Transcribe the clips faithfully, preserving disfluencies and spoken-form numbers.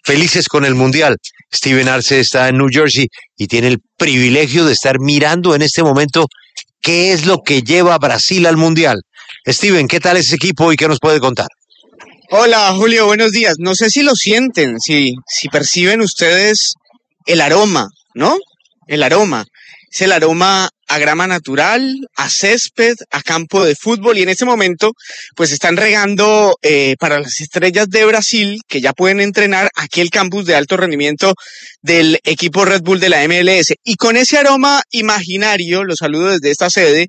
felices con el Mundial. Steven Arce está en New Jersey y tiene el privilegio de estar mirando en este momento qué es lo que lleva a Brasil al Mundial. Steven, ¿qué tal ese equipo y qué nos puede contar? Hola, Julio, buenos días. No sé si lo sienten, si, si perciben ustedes el aroma, ¿no? El aroma. Es el aroma a grama natural, a césped, a campo de fútbol, y en este momento pues están regando eh, para las estrellas de Brasil que ya pueden entrenar aquí el campus de alto rendimiento del equipo Red Bull de la M L S. Y con ese aroma imaginario los saludo desde esta sede,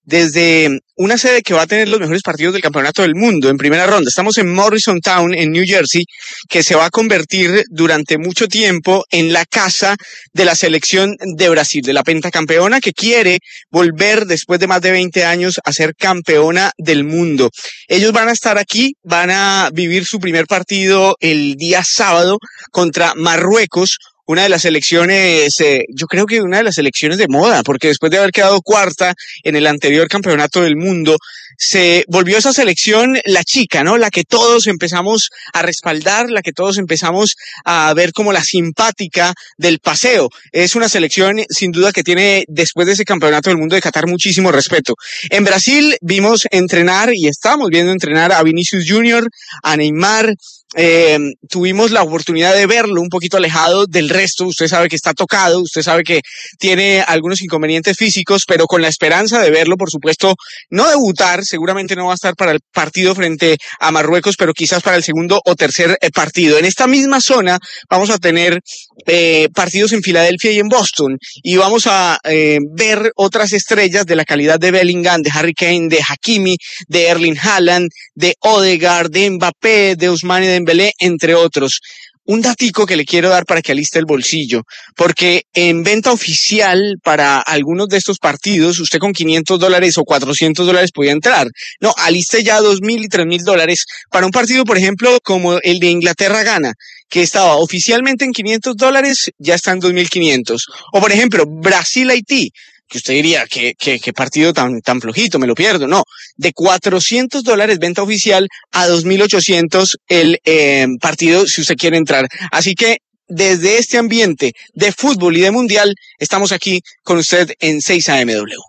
desde una sede que va a tener los mejores partidos del campeonato del mundo en primera ronda. Estamos en Morristown, en New Jersey, que se va a convertir durante mucho tiempo en la casa de la selección de Brasil, de la pentacampeona que quiere volver después de más de veinte años a ser campeona del mundo. Ellos van a estar aquí, van a vivir su primer partido el día sábado contra Marruecos, una de las selecciones, eh, yo creo que una de las selecciones de moda, porque después de haber quedado cuarta en el anterior campeonato del mundo, se volvió esa selección la chica, ¿no? La que todos empezamos a respaldar, la que todos empezamos a ver como la simpática del paseo. Es una selección sin duda que tiene después de ese campeonato del mundo de Qatar muchísimo respeto. En Brasil vimos entrenar y estamos viendo entrenar a Vinicius Junior, a Neymar. Eh, tuvimos la oportunidad de verlo un poquito alejado del resto. Usted sabe que está tocado, usted sabe que tiene algunos inconvenientes físicos, pero con la esperanza de verlo, por supuesto, no debutar, seguramente no va a estar para el partido frente a Marruecos, pero quizás para el segundo o tercer eh, partido. En esta misma zona vamos a tener eh, partidos en Filadelfia y en Boston, y vamos a eh, ver otras estrellas de la calidad de Bellingham, de Harry Kane, de Hakimi, de Erling Haaland, de Odegaard, de Mbappé, de Ousmane Dembélé, entre otros. Un datico que le quiero dar para que aliste el bolsillo, porque en venta oficial para algunos de estos partidos, usted con quinientos dólares o cuatrocientos dólares podía entrar. No, aliste ya dos mil y tres mil dólares para un partido, por ejemplo, como el de Inglaterra-Ghana, que estaba oficialmente en quinientos dólares, ya está en dos mil quinientos. O por ejemplo, Brasil-Haití, que usted diría, ¿qué, qué, qué partido tan, tan flojito, me lo pierdo? No, de cuatrocientos dólares venta oficial a dos mil ochocientos el eh, partido si usted quiere entrar. Así que desde este ambiente de fútbol y de mundial, estamos aquí con usted en seis A M W.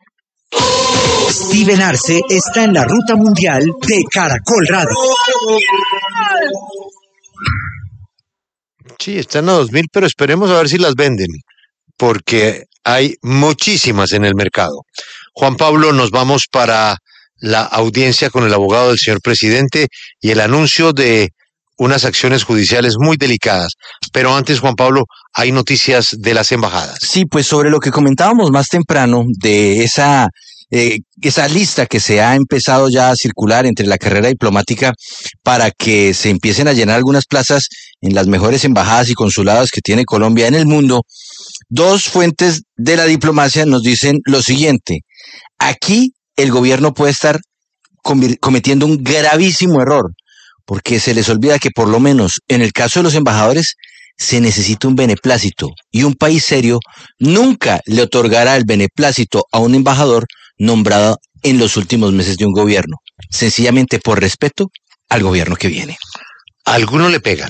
Steven Arce está en la ruta mundial de Caracol Radio. Sí, están a dos mil, pero esperemos a ver si las venden, porque hay muchísimas en el mercado. Juan Pablo, nos vamos para la audiencia con el abogado del señor presidente y el anuncio de unas acciones judiciales muy delicadas. Pero antes, Juan Pablo, hay noticias de las embajadas. Sí, pues sobre lo que comentábamos más temprano de esa eh, esa lista que se ha empezado ya a circular entre la carrera diplomática para que se empiecen a llenar algunas plazas en las mejores embajadas y consulados que tiene Colombia en el mundo. Dos fuentes de la diplomacia nos dicen lo siguiente: aquí el gobierno puede estar cometiendo un gravísimo error, porque se les olvida que por lo menos en el caso de los embajadores se necesita un beneplácito, y un país serio nunca le otorgará el beneplácito a un embajador nombrado en los últimos meses de un gobierno, sencillamente por respeto al gobierno que viene. A alguno le pegan.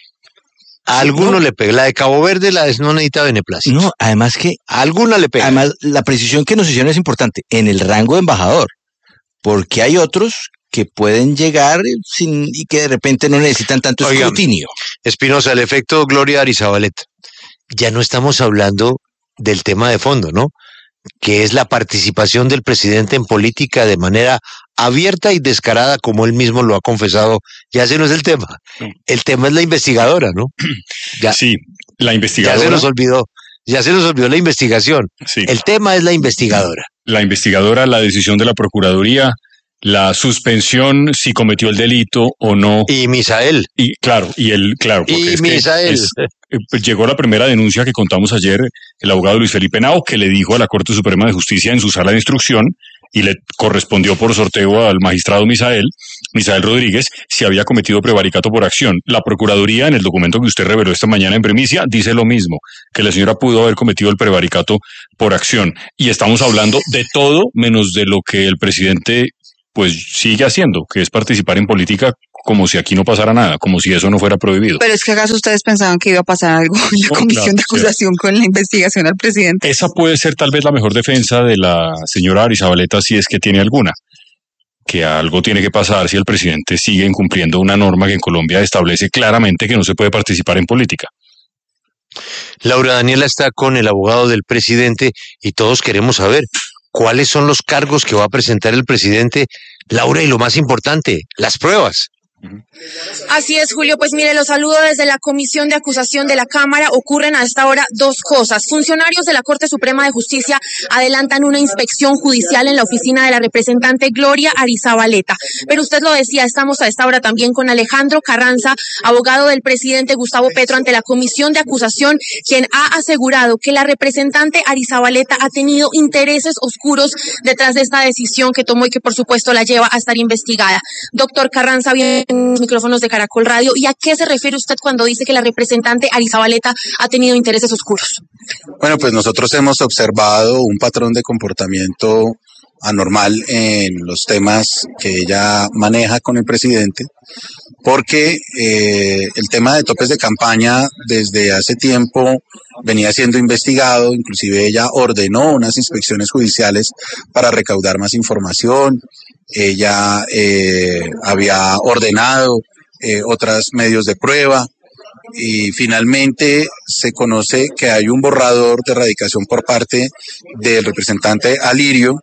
A alguno no. le pega. La de Cabo Verde la de no necesita beneplácito. No, además que... A alguna le pega. Además, la precisión que nos hicieron es importante, en el rango de embajador, porque hay otros que pueden llegar sin y que de repente no necesitan tanto Oigan, escrutinio. Espinosa, el efecto Gloria Arizabaleta. Ya no estamos hablando del tema de fondo, ¿no? Que es la participación del presidente en política de manera abierta y descarada, como él mismo lo ha confesado. Ya ese no es el tema. El tema es la investigadora, ¿no? Ya, sí, la investigadora. Ya se nos olvidó. Ya se nos olvidó la investigación. Sí. El tema es la investigadora. La investigadora, la decisión de la Procuraduría, la suspensión, si cometió el delito o no. Y Misael. Y claro, y el, claro. Y Misael. Es, es, llegó la primera denuncia que contamos ayer, el abogado Luis Felipe Henao, que le dijo a la Corte Suprema de Justicia en su sala de instrucción, y le correspondió por sorteo al magistrado Misael, Misael Rodríguez, si había cometido prevaricato por acción. La Procuraduría, en el documento que usted reveló esta mañana en primicia, dice lo mismo, que la señora pudo haber cometido el prevaricato por acción. Y estamos hablando de todo menos de lo que el presidente pues sigue haciendo, que es participar en política como si aquí no pasara nada, como si eso no fuera prohibido. Pero es que acaso ustedes pensaban que iba a pasar algo en la No, comisión claro, de acusación sí. con la investigación al presidente. Esa puede ser tal vez la mejor defensa de la señora Arizabaleta, si es que tiene alguna. Que algo tiene que pasar si el presidente sigue incumpliendo una norma que en Colombia establece claramente que no se puede participar en política. Laura Daniela está con el abogado del presidente y todos queremos saber cuáles son los cargos que va a presentar el presidente. Laura, y lo más importante, las pruebas. Así es, Julio. Pues mire, los saludo desde la Comisión de Acusación de la Cámara. Ocurren a esta hora dos cosas. Funcionarios de la Corte Suprema de Justicia adelantan una inspección judicial en la oficina de la representante Gloria Arizabaleta. Pero usted lo decía, estamos a esta hora también con Alejandro Carranza, abogado del presidente Gustavo Petro ante la Comisión de Acusación, quien ha asegurado que la representante Arizabaleta ha tenido intereses oscuros detrás de esta decisión que tomó y que por supuesto la lleva a estar investigada. Doctor Carranza, bien micrófonos de Caracol Radio. ¿Y a qué se refiere usted cuando dice que la representante Arizabaleta ha tenido intereses oscuros? Bueno, pues nosotros hemos observado un patrón de comportamiento anormal en los temas que ella maneja con el presidente, porque eh, el tema de topes de campaña desde hace tiempo venía siendo investigado. Inclusive ella ordenó unas inspecciones judiciales para recaudar más información. Ella eh, había ordenado eh, otros medios de prueba y finalmente se conoce que hay un borrador de erradicación por parte del representante Alirio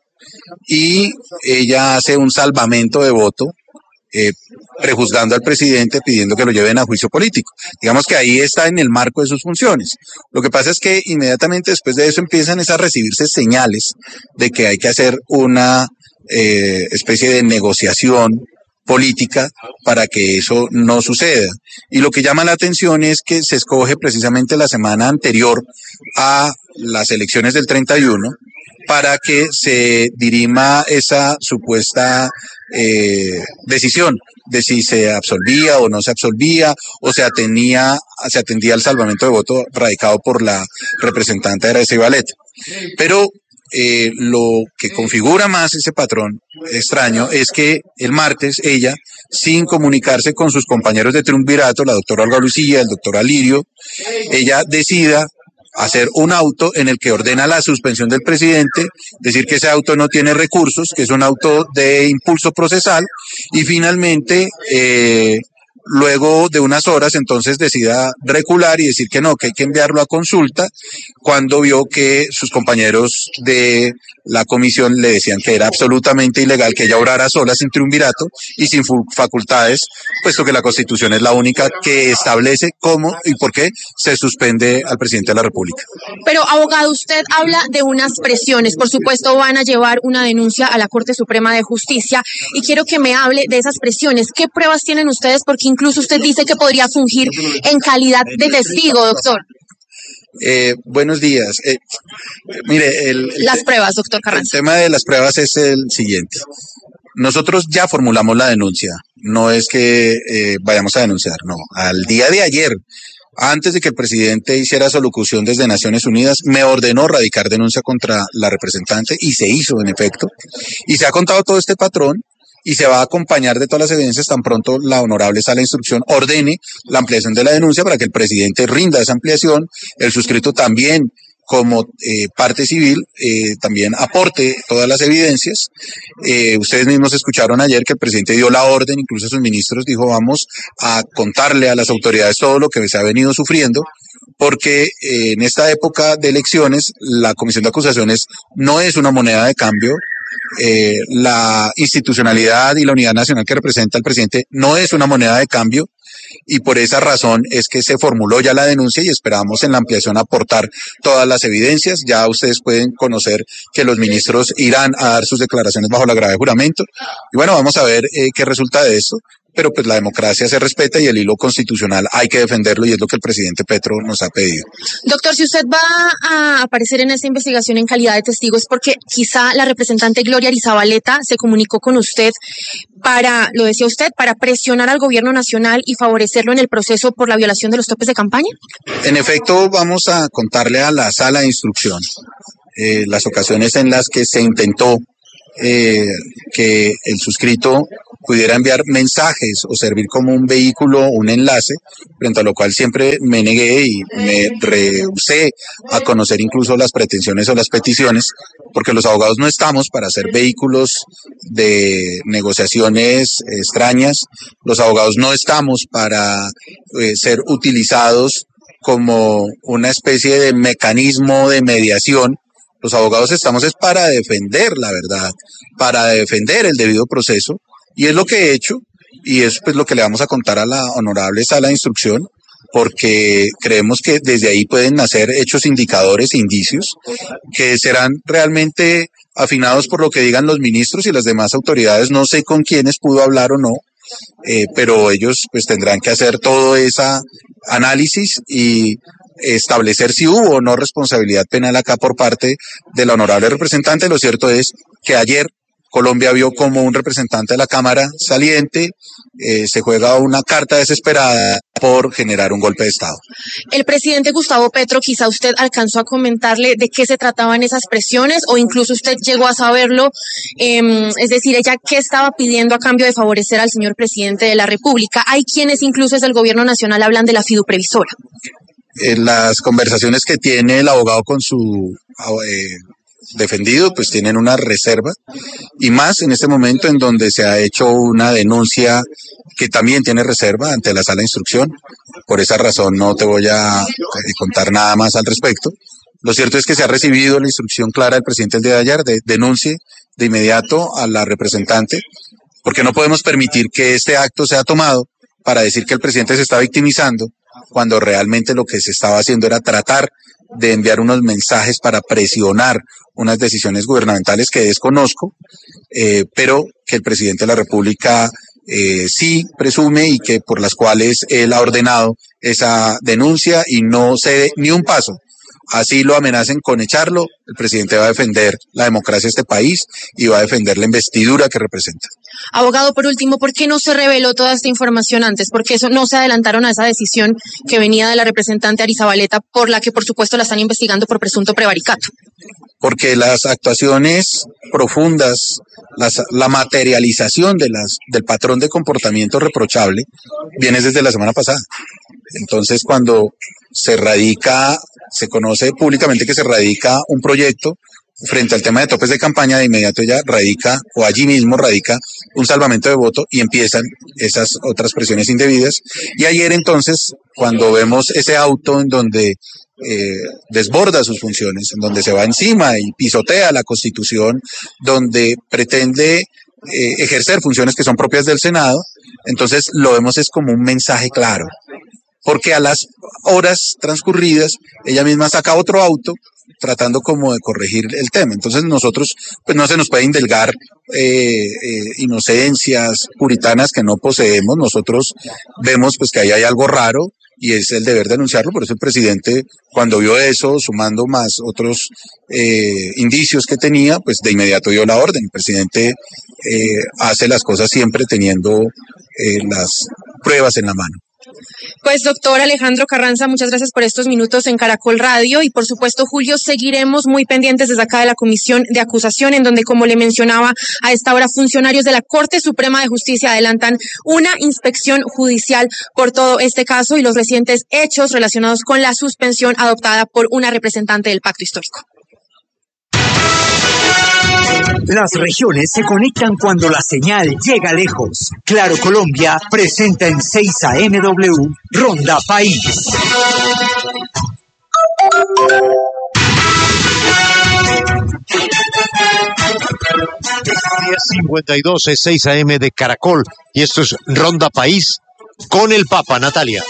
y ella hace un salvamento de voto eh, prejuzgando al presidente, pidiendo que lo lleven a juicio político. Digamos que ahí está en el marco de sus funciones. Lo que pasa es que inmediatamente después de eso empiezan a recibirse señales de que hay que hacer una Eh, especie de negociación política para que eso no suceda. Y lo que llama la atención es que se escoge precisamente la semana anterior a las elecciones del treinta y uno para que se dirima esa supuesta eh, decisión de si se absolvía o no se absolvía o se atendía, se atendía al salvamento de voto radicado por la representante de Arizabaleta. Pero Eh, lo que configura más ese patrón extraño es que el martes ella, sin comunicarse con sus compañeros de triunvirato, la doctora Olga Lucía, el doctor Alirio, ella decida hacer un auto en el que ordena la suspensión del presidente, decir que ese auto no tiene recursos, que es un auto de impulso procesal, y finalmente eh, luego de unas horas entonces decida recular y decir que no, que hay que enviarlo a consulta, cuando vio que sus compañeros de la comisión le decían que era absolutamente ilegal que ella obrara sola, sin triunvirato y sin facultades, puesto que la Constitución es la única que establece cómo y por qué se suspende al presidente de la República. Pero, abogado, usted habla de unas presiones. Por supuesto, van a llevar una denuncia a la Corte Suprema de Justicia y quiero que me hable de esas presiones. ¿Qué pruebas tienen ustedes? Porque incluso usted dice que podría fungir en calidad de testigo, doctor. Eh, buenos días. Eh, mire, el, el, las pruebas, doctor Carranza. El tema de las pruebas es el siguiente. Nosotros ya formulamos la denuncia. No es que eh, vayamos a denunciar, no. Al día de ayer, antes de que el presidente hiciera su locución desde Naciones Unidas, me ordenó radicar denuncia contra la representante y se hizo en efecto. Y se ha contado todo este patrón y se va a acompañar de todas las evidencias tan pronto la honorable sala de instrucción ordene la ampliación de la denuncia para que el presidente rinda esa ampliación, el suscrito también como eh, parte civil eh, también aporte todas las evidencias. Eh, ustedes mismos escucharon ayer que el presidente dio la orden, incluso sus ministros dijo vamos a contarle a las autoridades todo lo que se ha venido sufriendo, porque eh, en esta época de elecciones la Comisión de Acusaciones no es una moneda de cambio. Eh, la institucionalidad y la unidad nacional que representa el presidente no es una moneda de cambio y por esa razón es que se formuló ya la denuncia y esperamos en la ampliación aportar todas las evidencias. Ya ustedes pueden conocer que los ministros irán a dar sus declaraciones bajo la grave juramento y bueno, vamos a ver eh, qué resulta de esto. Pero pues la democracia se respeta y el hilo constitucional hay que defenderlo y es lo que el presidente Petro nos ha pedido. Doctor, si usted va a aparecer en esta investigación en calidad de testigo es porque quizá la representante Gloria Arizabaleta se comunicó con usted para, lo decía usted, para presionar al gobierno nacional y favorecerlo en el proceso por la violación de los topes de campaña. En efecto, vamos a contarle a la sala de instrucción eh, las ocasiones en las que se intentó eh, que el suscrito pudiera enviar mensajes o servir como un vehículo, un enlace, frente a lo cual siempre me negué y me rehusé a conocer incluso las pretensiones o las peticiones, porque los abogados no estamos para ser vehículos de negociaciones extrañas, los abogados no estamos para eh, ser utilizados como una especie de mecanismo de mediación. Los abogados estamos es para defender la verdad, para defender el debido proceso, y es lo que he hecho, y es pues lo que le vamos a contar a la honorable sala de instrucción, porque creemos que desde ahí pueden nacer hechos indicadores, indicios, que serán realmente afinados por lo que digan los ministros y las demás autoridades. No sé con quiénes pudo hablar o no, eh, pero ellos pues tendrán que hacer todo ese análisis y establecer si hubo o no responsabilidad penal acá por parte de la honorable representante. Lo cierto es que ayer Colombia vio como un representante de la Cámara saliente eh, se juega una carta desesperada por generar un golpe de Estado. El presidente Gustavo Petro, quizá usted alcanzó a comentarle de qué se trataban esas presiones o incluso usted llegó a saberlo, eh, es decir, ella qué estaba pidiendo a cambio de favorecer al señor presidente de la República. Hay quienes incluso desde el gobierno nacional hablan de la fiduprevisora. En las conversaciones que tiene el abogado con su eh, defendido, pues tienen una reserva, y más en este momento en donde se ha hecho una denuncia que también tiene reserva ante la sala de instrucción. Por esa razón no te voy a contar nada más al respecto. Lo cierto es que se ha recibido la instrucción clara del presidente el día de ayer de denuncie de inmediato a la representante, porque no podemos permitir que este acto sea tomado para decir que el presidente se está victimizando, cuando realmente lo que se estaba haciendo era tratar de enviar unos mensajes para presionar unas decisiones gubernamentales que desconozco, eh, pero que el presidente de la República eh, sí presume y que por las cuales él ha ordenado esa denuncia y no cede ni un paso. Así lo amenacen con echarlo, el presidente va a defender la democracia de este país y va a defender la investidura que representa. Abogado, por último, ¿por qué no se reveló toda esta información antes? ¿Por qué eso no se adelantaron a esa decisión que venía de la representante Arizabaleta, por la que por supuesto la están investigando por presunto prevaricato? Porque las actuaciones profundas, las, la materialización de las, del patrón de comportamiento reprochable viene desde la semana pasada. Entonces, cuando se radica, se conoce públicamente que se radica un proyecto frente al tema de topes de campaña, de inmediato ya radica, o allí mismo radica un salvamento de voto y empiezan esas otras presiones indebidas. Y ayer entonces, cuando vemos ese auto en donde eh, desborda sus funciones, en donde se va encima y pisotea la Constitución, donde pretende eh, ejercer funciones que son propias del Senado, entonces lo vemos es como un mensaje claro. Porque a las horas transcurridas, ella misma saca otro auto tratando como de corregir el tema. Entonces nosotros, pues no se nos puede indulgar eh, eh, inocencias puritanas que no poseemos. Nosotros vemos pues que ahí hay algo raro y es el deber denunciarlo. Por eso el presidente, cuando vio eso, sumando más otros eh, indicios que tenía, pues de inmediato dio la orden. El presidente eh, hace las cosas siempre teniendo eh, las pruebas en la mano. Pues doctor Alejandro Carranza, muchas gracias por estos minutos en Caracol Radio y por supuesto, Julio, seguiremos muy pendientes desde acá de la Comisión de Acusación, en donde, como le mencionaba, a esta hora funcionarios de la Corte Suprema de Justicia adelantan una inspección judicial por todo este caso y los recientes hechos relacionados con la suspensión adoptada por una representante del Pacto Histórico. Las regiones se conectan cuando la señal llega lejos. Claro Colombia presenta en seis A M W Ronda País. cincuenta y dos es seis A M de Caracol y esto es Ronda País con el Papa. Natalia.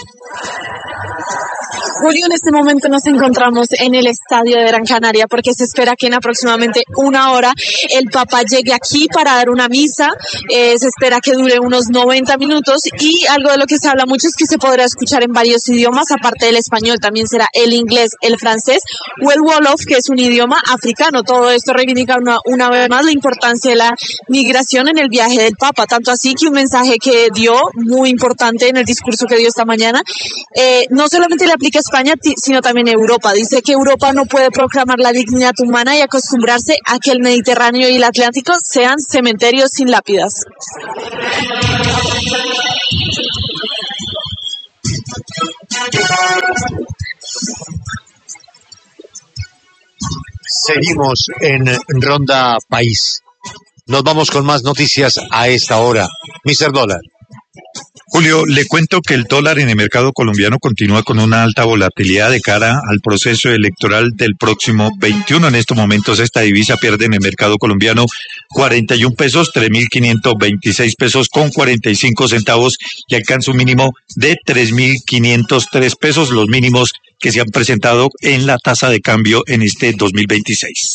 Julio, en este momento nos encontramos en el estadio de Gran Canaria porque se espera que en aproximadamente una hora el Papa llegue aquí para dar una misa. Eh, se espera que dure unos noventa minutos y algo de lo que se habla mucho es que se podrá escuchar en varios idiomas, aparte del español también será el inglés, el francés o el wolof, que es un idioma africano. Todo esto reivindica una, una vez más la importancia de la migración en el viaje del Papa, tanto así que un mensaje que dio muy importante en el discurso que dio esta mañana, eh, no solamente le aplica a España, sino también Europa. Dice que Europa no puede proclamar la dignidad humana y acostumbrarse a que el Mediterráneo y el Atlántico sean cementerios sin lápidas. Seguimos en Ronda País. Nos vamos con más noticias a esta hora. mister Dólar. Julio, le cuento que el dólar en el mercado colombiano continúa con una alta volatilidad de cara al proceso electoral del próximo veintiuno. En estos momentos esta divisa pierde en el mercado colombiano cuarenta y un pesos, tres mil quinientos veintiséis pesos con cuarenta y cinco centavos y alcanza un mínimo de tres mil quinientos tres pesos, los mínimos que se han presentado en la tasa de cambio en este dos mil veintiséis.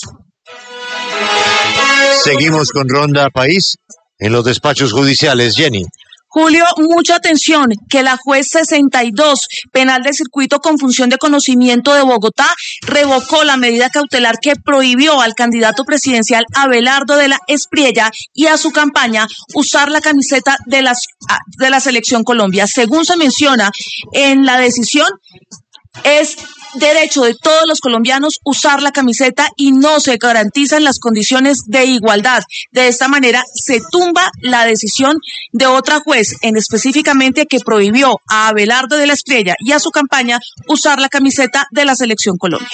Seguimos con Ronda País en los despachos judiciales. Jenny. Julio, mucha atención, que la juez sesenta y dos, penal de circuito con función de conocimiento de Bogotá, revocó la medida cautelar que prohibió al candidato presidencial Abelardo de la Espriella y a su campaña usar la camiseta de la, de la Selección Colombia. Según se menciona en la decisión, es derecho de todos los colombianos usar la camiseta y no se garantizan las condiciones de igualdad. De esta manera se tumba la decisión de otra juez, en específicamente que prohibió a Abelardo de la Espriella y a su campaña usar la camiseta de la Selección Colombia.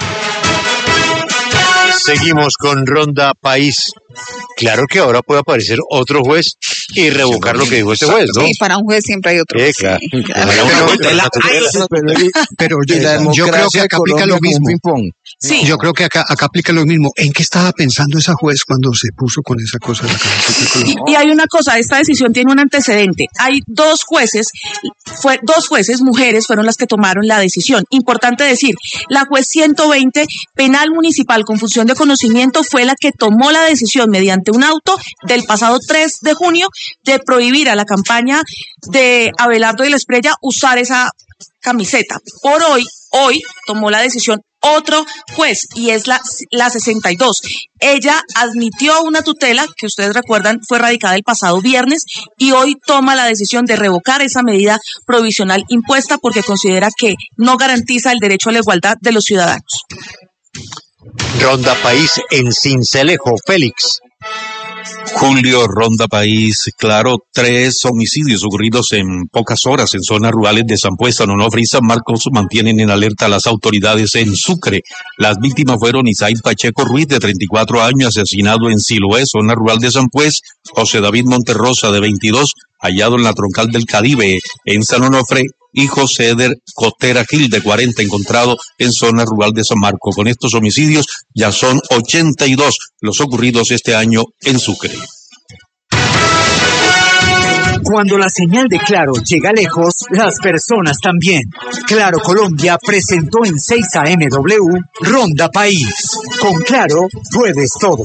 Seguimos con Ronda País. Claro que ahora puede aparecer otro juez y revocar lo que dijo este juez, ¿no? Sí, para un juez siempre hay otro. Sí, claro. Sí, claro. Pero, pero yo creo que acá aplica lo mismo. Sí. Yo creo que acá, acá aplica lo mismo. ¿En qué estaba pensando esa juez cuando se puso con esa cosa de la camiseta? Y, y hay una cosa, esta decisión tiene un antecedente. Hay dos jueces, fue, dos jueces, mujeres, fueron las que tomaron la decisión. Importante decir, la juez ciento veinte, penal municipal con función de conocimiento, fue la que tomó la decisión mediante un auto del pasado tres de junio de prohibir a la campaña de Abelardo de la Espriella usar esa camiseta. Por hoy, hoy tomó la decisión otro juez y es la, la sesenta y dos. Ella admitió una tutela que ustedes recuerdan fue radicada el pasado viernes y hoy toma la decisión de revocar esa medida provisional impuesta porque considera que no garantiza el derecho a la igualdad de los ciudadanos. Ronda País en Sincelejo. Félix. Julio, Ronda País, claro, tres homicidios ocurridos en pocas horas en zonas rurales de San Puesto, Onofre y San Marcos mantienen en alerta a las autoridades en Sucre. Las víctimas fueron Isaí Pacheco Ruiz, de treinta y cuatro años, asesinado en Siloé, zona rural de San Pues, José David Monterrosa, de veintidós, hallado en la troncal del Caribe, en San Onofre, y José Eder Cotera Gil, de cuarenta, encontrado en zona rural de San Marco. Con estos homicidios ya son ochenta y dos los ocurridos este año en Sucre. Cuando la señal de Claro llega lejos, las personas también. Claro Colombia presentó en seis A M W Ronda País. Con Claro puedes todo.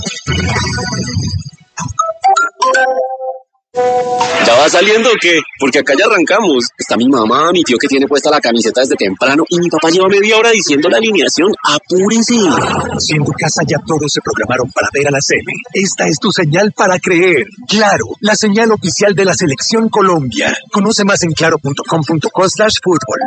¿Ya va saliendo o qué? Porque acá ya arrancamos. Está mi mamá, mi tío que tiene puesta la camiseta desde temprano y mi papá lleva media hora diciendo la alineación. ¡Apúrense! Si en tu casa ya todos se programaron para ver a la Sele, esta es tu señal para creer. Claro, la señal oficial de la Selección Colombia. Conoce más en claro punto com punto co slash fútbol.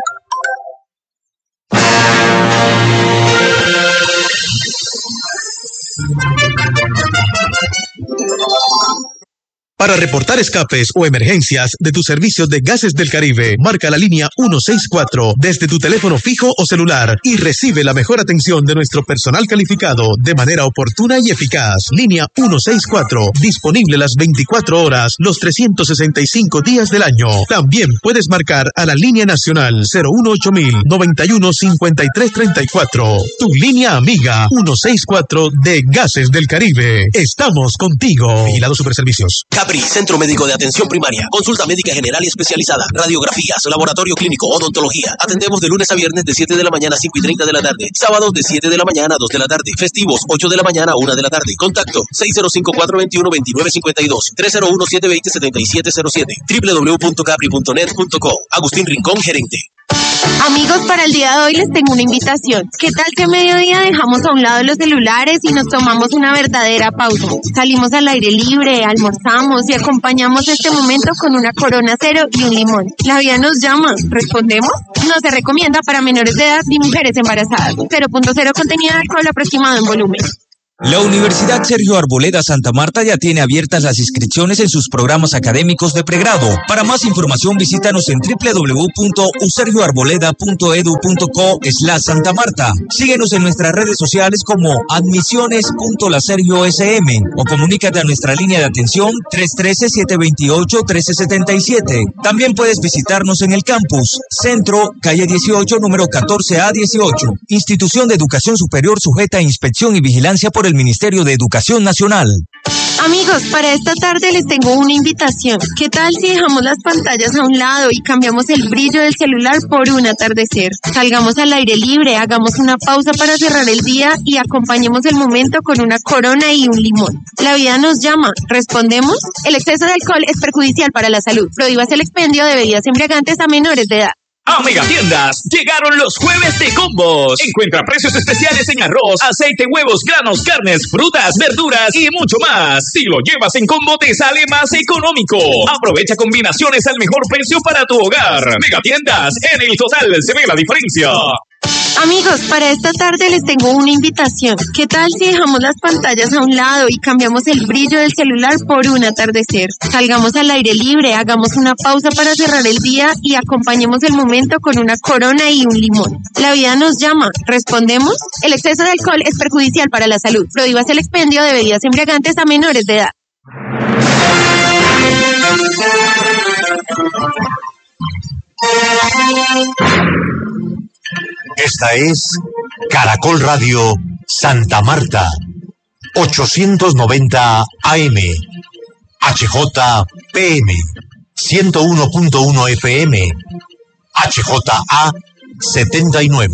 Para reportar escapes o emergencias de tus servicios de Gases del Caribe, marca la línea ciento sesenta y cuatro desde tu teléfono fijo o celular y recibe la mejor atención de nuestro personal calificado de manera oportuna y eficaz. Línea ciento sesenta y cuatro, disponible las veinticuatro horas, los trescientos sesenta y cinco días del año. También puedes marcar a la línea nacional cero uno ocho mil, noventa y uno, cincuenta y tres treinta y cuatro. Tu línea amiga ciento sesenta y cuatro de Gases del Caribe. Estamos contigo. Vigilado Superservicios. Capri, Centro Médico de Atención Primaria. Consulta médica general y especializada. Radiografías, laboratorio clínico, odontología. Atendemos de lunes a viernes de siete de la mañana a cinco y treinta de la tarde. Sábados de siete de la mañana a dos de la tarde. Festivos, ocho de la mañana a una de la tarde. Contacto seis cero cinco, cuatro dos uno, dos nueve cinco dos, tres cero uno, siete dos cero, siete siete cero siete. doble u doble u doble u punto capri punto net punto co. Agustín Rincón, gerente. Amigos, para el día de hoy les tengo una invitación. ¿Qué tal si a mediodía dejamos a un lado los celulares y nos tomamos una verdadera pausa? Salimos al aire libre, almorzamos y acompañamos este momento con una Corona Cero y un limón. La vida nos llama. ¿Respondemos? No se recomienda para menores de edad ni mujeres embarazadas. cero punto cero contenido de alcohol aproximado en volumen. La Universidad Sergio Arboleda Santa Marta ya tiene abiertas las inscripciones en sus programas académicos de pregrado. Para más información visítanos en doble u doble u doble u punto u sergio arboleda punto edu punto co slash Santa Marta. Síguenos en nuestras redes sociales como admisiones punto la sergio ese eme o comunícate a nuestra línea de atención tres uno tres, siete dos ocho, uno tres siete siete. También puedes visitarnos en el campus Centro, calle dieciocho, número catorce A dieciocho. Institución de Educación Superior sujeta a inspección y vigilancia por el Ministerio de Educación Nacional. Amigos, para esta tarde les tengo una invitación. ¿Qué tal si dejamos las pantallas a un lado y cambiamos el brillo del celular por un atardecer? Salgamos al aire libre, hagamos una pausa para cerrar el día y acompañemos el momento con una Corona y un limón. La vida nos llama. ¿Respondemos? El exceso de alcohol es perjudicial para la salud. Prohíbas el expendio de bebidas embriagantes a menores de edad. A Megatiendas llegaron los jueves de combos. Encuentra precios especiales en arroz, aceite, huevos, granos, carnes, frutas, verduras y mucho más. Si lo llevas en combo te sale más económico. Aprovecha combinaciones al mejor precio para tu hogar. Megatiendas, en el total se ve la diferencia. Amigos, para esta tarde les tengo una invitación. ¿Qué tal si dejamos las pantallas a un lado y cambiamos el brillo del celular por un atardecer? Salgamos al aire libre, hagamos una pausa para cerrar el día y acompañemos el momento con una Corona y un limón. La vida nos llama. ¿Respondemos? El exceso de alcohol es perjudicial para la salud. Prohíbas el expendio de bebidas embriagantes a menores de edad. Esta es Caracol Radio Santa Marta, ochocientos noventa A M, H J P M, ciento uno punto uno F M, H J A setenta y nueve.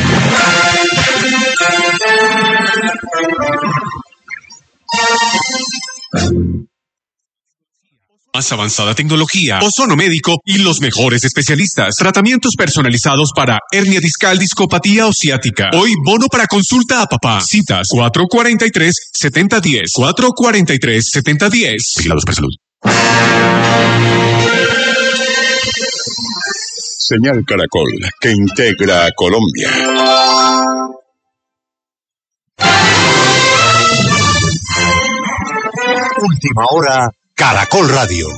Más avanzada tecnología, ozono médico y los mejores especialistas. Tratamientos personalizados para hernia discal, discopatía o ciática. Hoy bono para consulta a papá. Citas cuatro cuatro tres, siete cero uno cero. cuatro cuatro tres, siete cero uno cero. Vigilados por salud. Señal Caracol, que integra a Colombia. Última hora, Caracol Radio.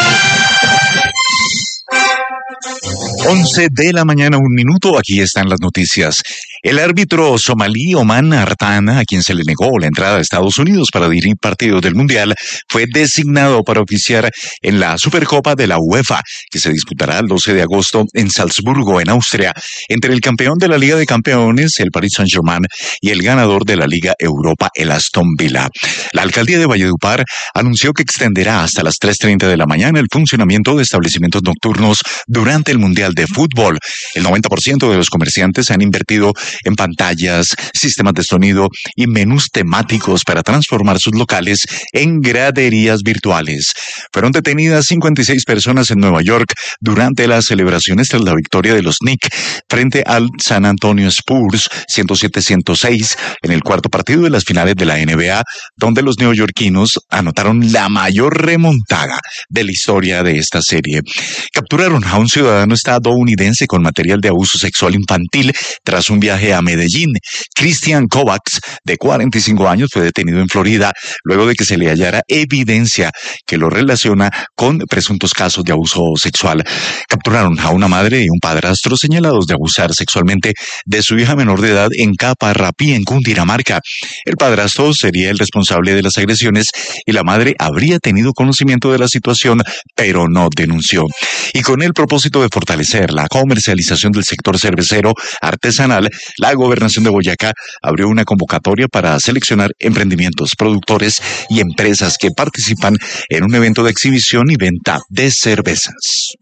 once de la mañana, un minuto, aquí están las noticias. El árbitro somalí Oman Artan, a quien se le negó la entrada a Estados Unidos para dirigir partidos del Mundial, fue designado para oficiar en la Supercopa de la UEFA, que se disputará el doce de agosto en Salzburgo, en Austria, entre el campeón de la Liga de Campeones, el Paris Saint-Germain, y el ganador de la Liga Europa, el Aston Villa. La alcaldía de Valledupar anunció que extenderá hasta las tres treinta de la mañana el funcionamiento de establecimientos nocturnos durante el Mundial de Fútbol. El noventa por ciento de los comerciantes han invertido en pantallas, sistemas de sonido y menús temáticos para transformar sus locales en graderías virtuales. Fueron detenidas cincuenta y seis personas en Nueva York durante las celebraciones tras la victoria de los Knicks frente al San Antonio Spurs ciento siete a ciento seis en el cuarto partido de las finales de la N B A, donde los neoyorquinos anotaron la mayor remontada de la historia de esta serie. Capturaron a un ciudadano estadounidense con material de abuso sexual infantil tras un viaje a Medellín. Christian Kovacs, de cuarenta y cinco años, fue detenido en Florida luego de que se le hallara evidencia que lo relaciona con presuntos casos de abuso sexual. Capturaron a una madre y un padrastro señalados de abusar sexualmente de su hija menor de edad en Caparrapí, en Cundinamarca. El padrastro sería el responsable de las agresiones y la madre habría tenido conocimiento de la situación, pero no denunció. Y con el propósito de fortalecer la comercialización del sector cervecero artesanal, la Gobernación de Boyacá abrió una convocatoria para seleccionar emprendimientos, productores y empresas que participan en un evento de exhibición y venta de cervezas.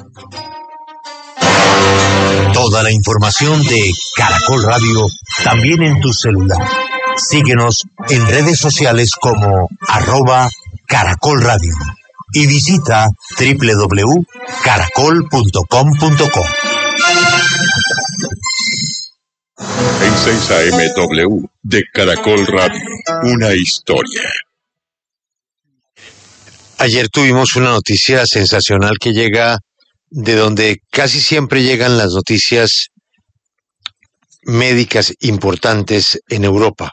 Toda la información de Caracol Radio también en tu celular. Síguenos en redes sociales como arroba Caracol Radio y visita doble u doble u doble u punto caracol punto com punto co. seis A M W de Caracol Radio. Una historia. Ayer tuvimos una noticia sensacional que llega de donde casi siempre llegan las noticias médicas importantes en Europa.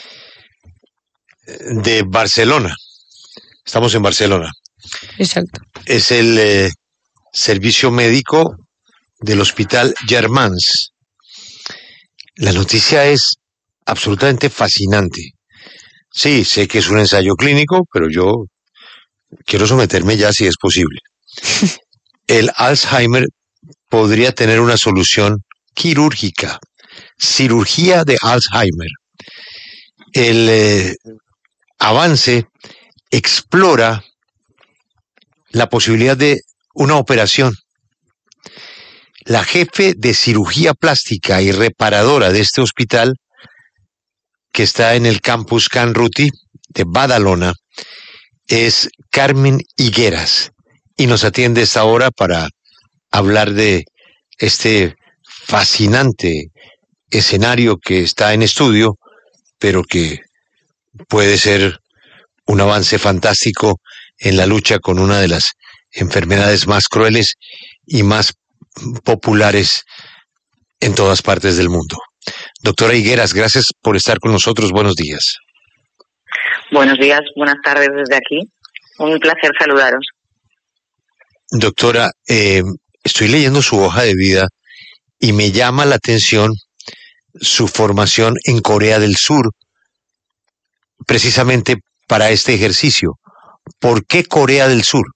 De Barcelona. Estamos en Barcelona. Exacto. Es el eh, servicio médico del Hospital Germans. La noticia es absolutamente fascinante. Sí, sé que es un ensayo clínico, pero yo quiero someterme ya si es posible. El Alzheimer podría tener una solución quirúrgica. Cirugía de Alzheimer. El eh, avance explora la posibilidad de una operación. La jefe de cirugía plástica y reparadora de este hospital, que está en el campus Can Ruti de Badalona, es Carmen Higueras, y nos atiende esta hora para hablar de este fascinante escenario que está en estudio, pero que puede ser un avance fantástico en la lucha con una de las enfermedades más crueles y más populares en todas partes del mundo. Doctora Higueras, gracias por estar con nosotros. Buenos días. Buenos días, buenas tardes desde aquí. Un placer saludaros. Doctora, eh, estoy leyendo su hoja de vida y me llama la atención su formación en Corea del Sur, precisamente para este ejercicio. ¿Por qué Corea del Sur?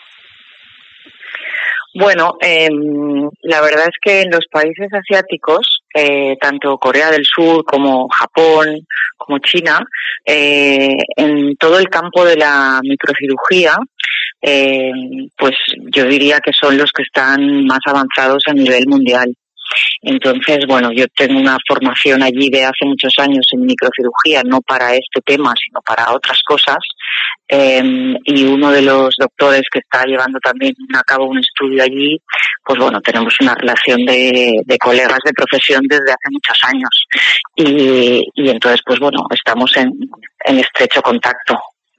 Bueno, eh, la verdad es que en los países asiáticos, eh, tanto Corea del Sur como Japón, como China, eh, en todo el campo de la microcirugía, eh, pues yo diría que son los que están más avanzados a nivel mundial. Entonces, bueno, yo tengo una formación allí de hace muchos años en microcirugía, no para este tema, sino para otras cosas. Eh, y uno de los doctores que está llevando también a cabo un estudio allí, pues bueno, tenemos una relación de, de colegas de profesión desde hace muchos años. Y, y entonces, pues bueno, estamos en, en estrecho contacto.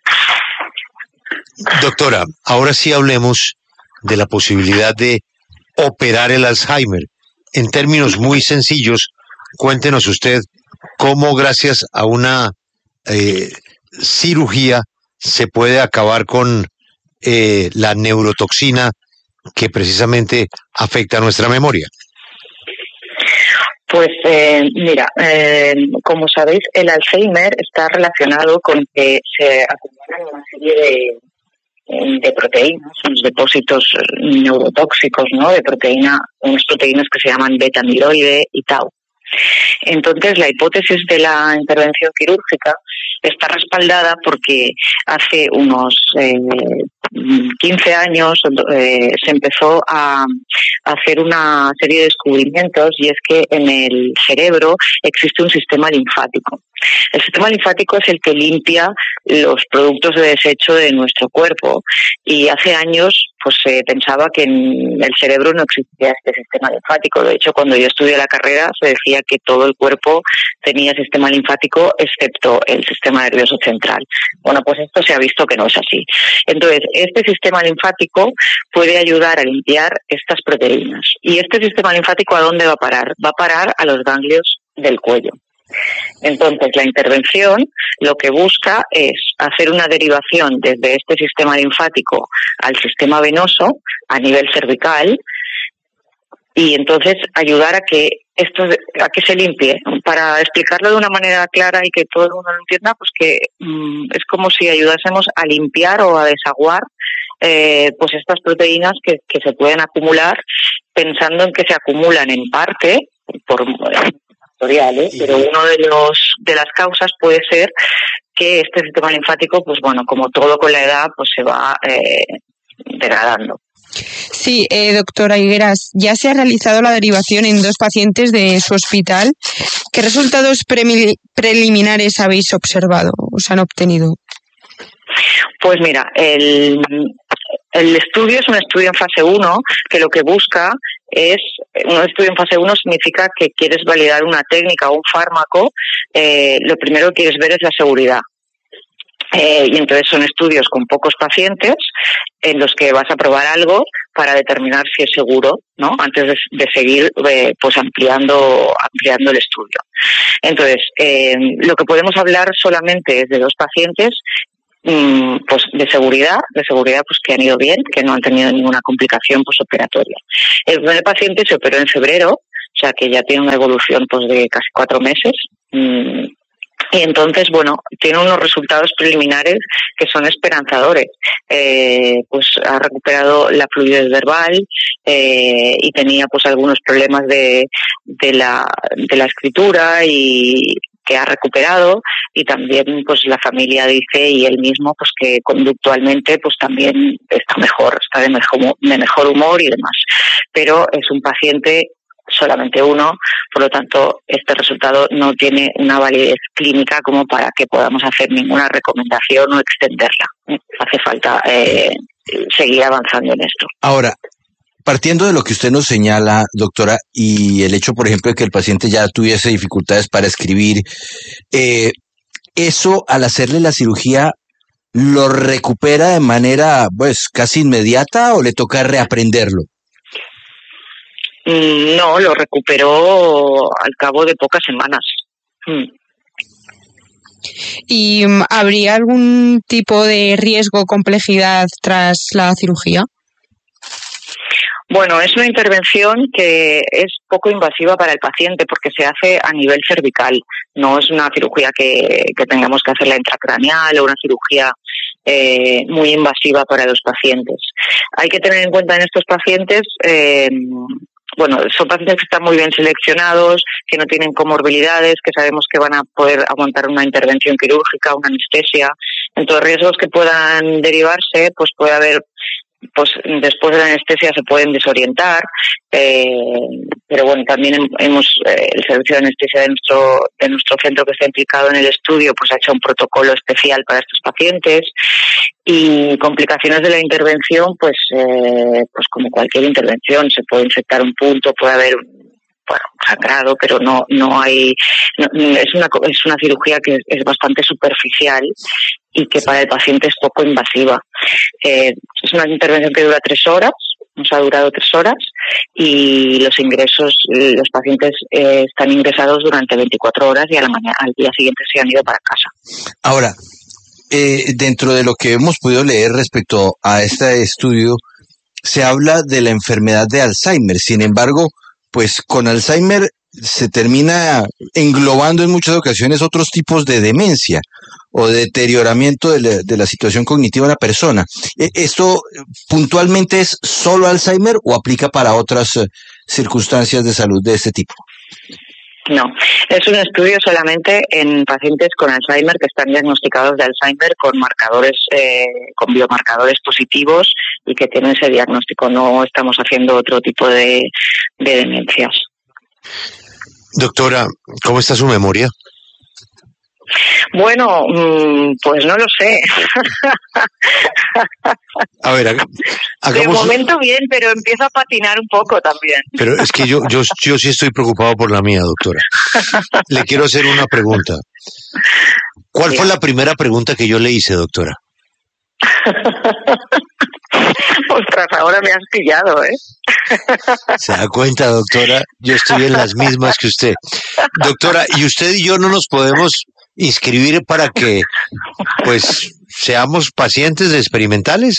Doctora, ahora sí hablemos de la posibilidad de operar el Alzheimer. En términos muy sencillos, cuéntenos usted cómo gracias a una eh, cirugía se puede acabar con eh, la neurotoxina que precisamente afecta a nuestra memoria. Pues eh, mira, eh, como sabéis, el Alzheimer está relacionado con que se acumulan una serie de de proteínas, unos depósitos neurotóxicos, ¿no? De proteína, unas proteínas que se llaman beta-amiloide y tau. Entonces, la hipótesis de la intervención quirúrgica está respaldada porque hace unos eh, quince años eh, se empezó a hacer una serie de descubrimientos, y es que en el cerebro existe un sistema linfático. El sistema linfático es el que limpia los productos de desecho de nuestro cuerpo, y hace años pues se pensaba que en el cerebro no existía este sistema linfático. De hecho, cuando yo estudié la carrera se decía que todo el cuerpo tenía sistema linfático excepto el sistema nervioso central. Bueno, pues esto se ha visto que no es así. Entonces, este sistema linfático puede ayudar a limpiar estas proteínas. ¿Y este sistema linfático a dónde va a parar? Va a parar a los ganglios del cuello. Entonces, la intervención lo que busca es hacer una derivación desde este sistema linfático al sistema venoso a nivel cervical, y entonces ayudar a que esto a que se limpie. Para explicarlo de una manera clara y que todo el mundo lo entienda, pues que mmm, es como si ayudásemos a limpiar o a desaguar eh, pues estas proteínas que, que se pueden acumular, pensando en que se acumulan en parte por factoriales, pero uno de los de las causas puede ser que este sistema linfático, pues bueno, como todo con la edad, pues se va eh, degradando. Sí, eh, doctora Higueras, ya se ha realizado la derivación en dos pacientes de su hospital. ¿Qué resultados pre- preliminares habéis observado o se han obtenido? Pues mira, el, el estudio es un estudio en fase uno que lo que busca es un estudio en fase uno significa que quieres validar una técnica o un fármaco, eh, lo primero que quieres ver es la seguridad. Eh, y entonces son estudios con pocos pacientes en los que vas a probar algo para determinar si es seguro, ¿no? Antes de, de seguir eh, pues ampliando ampliando el estudio. Entonces, eh, lo que podemos hablar solamente es de dos pacientes, mmm, pues de seguridad, de seguridad pues que han ido bien, que no han tenido ninguna complicación posoperatoria. El primer paciente se operó en febrero, o sea que ya tiene una evolución pues de casi cuatro meses. Mmm, Y entonces, bueno, tiene unos resultados preliminares que son esperanzadores. Eh, pues ha recuperado la fluidez verbal eh, y tenía pues algunos problemas de, de la de la escritura y que ha recuperado, y también pues la familia dice y él mismo pues que conductualmente pues también está mejor, está de mejor, de mejor humor y demás. Pero es un paciente solamente uno, por lo tanto este resultado no tiene una validez clínica como para que podamos hacer ninguna recomendación o extenderla. Hace falta eh, seguir avanzando en esto. Ahora, partiendo de lo que usted nos señala, doctora, y el hecho, por ejemplo, de que el paciente ya tuviese dificultades para escribir, eh, ¿eso al hacerle la cirugía lo recupera de manera pues casi inmediata o le toca reaprenderlo? No, lo recuperó al cabo de pocas semanas. ¿Y um, habría algún tipo de riesgo o complejidad tras la cirugía? Bueno, es una intervención que es poco invasiva para el paciente porque se hace a nivel cervical. No es una cirugía que, que tengamos que hacerla intracraneal o una cirugía eh, muy invasiva para los pacientes. Hay que tener en cuenta en estos pacientes... Eh, Bueno, son pacientes que están muy bien seleccionados, que no tienen comorbilidades, que sabemos que van a poder aguantar una intervención quirúrgica, una anestesia. Entonces, riesgos que puedan derivarse, pues puede haber, pues después de la anestesia se pueden desorientar, eh, pero bueno, también hemos, eh, el servicio de anestesia de nuestro, de nuestro centro que está implicado en el estudio, pues ha hecho un protocolo especial para estos pacientes. Y complicaciones de la intervención, pues eh, pues como cualquier intervención, se puede infectar un punto, puede haber bueno, sangrado, pero no no hay no, es una es una cirugía que es, es bastante superficial y que para el paciente es poco invasiva. Eh, es una intervención que dura tres horas, nos ha durado tres horas, y los ingresos, los pacientes eh, están ingresados durante veinticuatro horas y a la mañana, al día siguiente se han ido para casa. Ahora, Eh, dentro de lo que hemos podido leer respecto a este estudio, se habla de la enfermedad de Alzheimer. Sin embargo, pues con Alzheimer se termina englobando en muchas ocasiones otros tipos de demencia o de deterioramiento de la, de la situación cognitiva de la persona. ¿Esto puntualmente es solo Alzheimer o aplica para otras uh, circunstancias de salud de este tipo? No, es un estudio solamente en pacientes con Alzheimer que están diagnosticados de Alzheimer con marcadores, eh, con biomarcadores positivos y que tienen ese diagnóstico. No estamos haciendo otro tipo de, de demencias. Doctora, ¿cómo está su memoria? Bueno, pues no lo sé. A ver, hagamos... De momento bien, pero empiezo a patinar un poco también. Pero es que yo, yo, yo sí estoy preocupado por la mía, doctora. Le quiero hacer una pregunta. ¿Cuál sí. fue la primera pregunta que yo le hice, doctora? Ostras, ahora me has pillado, ¿eh? ¿Se da cuenta, doctora? Yo estoy en las mismas que usted. Doctora, ¿y usted y yo no nos podemos inscribir para que, pues, seamos pacientes experimentales?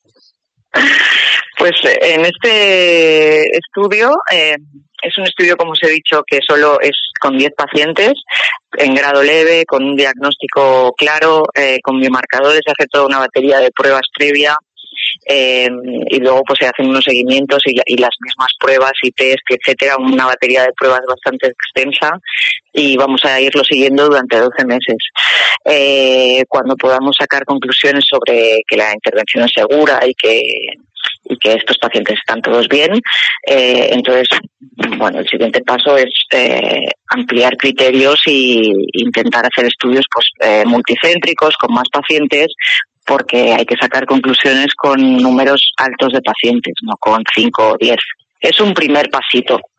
Pues en este estudio, eh, es un estudio, como os he dicho, que solo es con diez pacientes, en grado leve, con un diagnóstico claro, eh, con biomarcadores, se hace toda una batería de pruebas previa, eh, y luego pues se hacen unos seguimientos y, y las mismas pruebas y test, etcétera, una batería de pruebas bastante extensa, y vamos a irlo siguiendo durante doce meses. Eh, cuando podamos sacar conclusiones sobre que la intervención es segura y que y que estos pacientes están todos bien, eh, entonces, bueno, el siguiente paso es eh, ampliar criterios y intentar hacer estudios pues eh, multicéntricos con más pacientes, porque hay que sacar conclusiones con números altos de pacientes, no con cinco o diez. Es un primer pasito.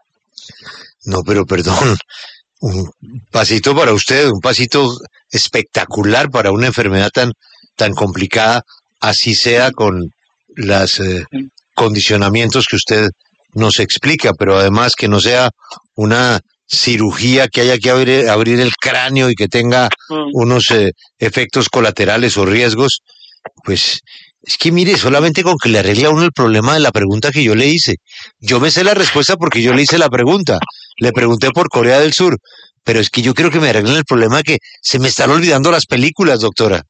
No, pero perdón, un pasito para usted, un pasito espectacular para una enfermedad tan, tan complicada, así sea con los eh, condicionamientos que usted nos explica, pero además que no sea una cirugía que haya que abrir, abrir el cráneo y que tenga mm. unos eh, efectos colaterales o riesgos, pues es que mire, solamente con que le arregle a uno el problema de la pregunta que yo le hice. Yo me sé la respuesta porque yo le hice la pregunta. Le pregunté por Corea del Sur, pero es que yo quiero que me arreglen el problema de que se me están olvidando las películas, doctora.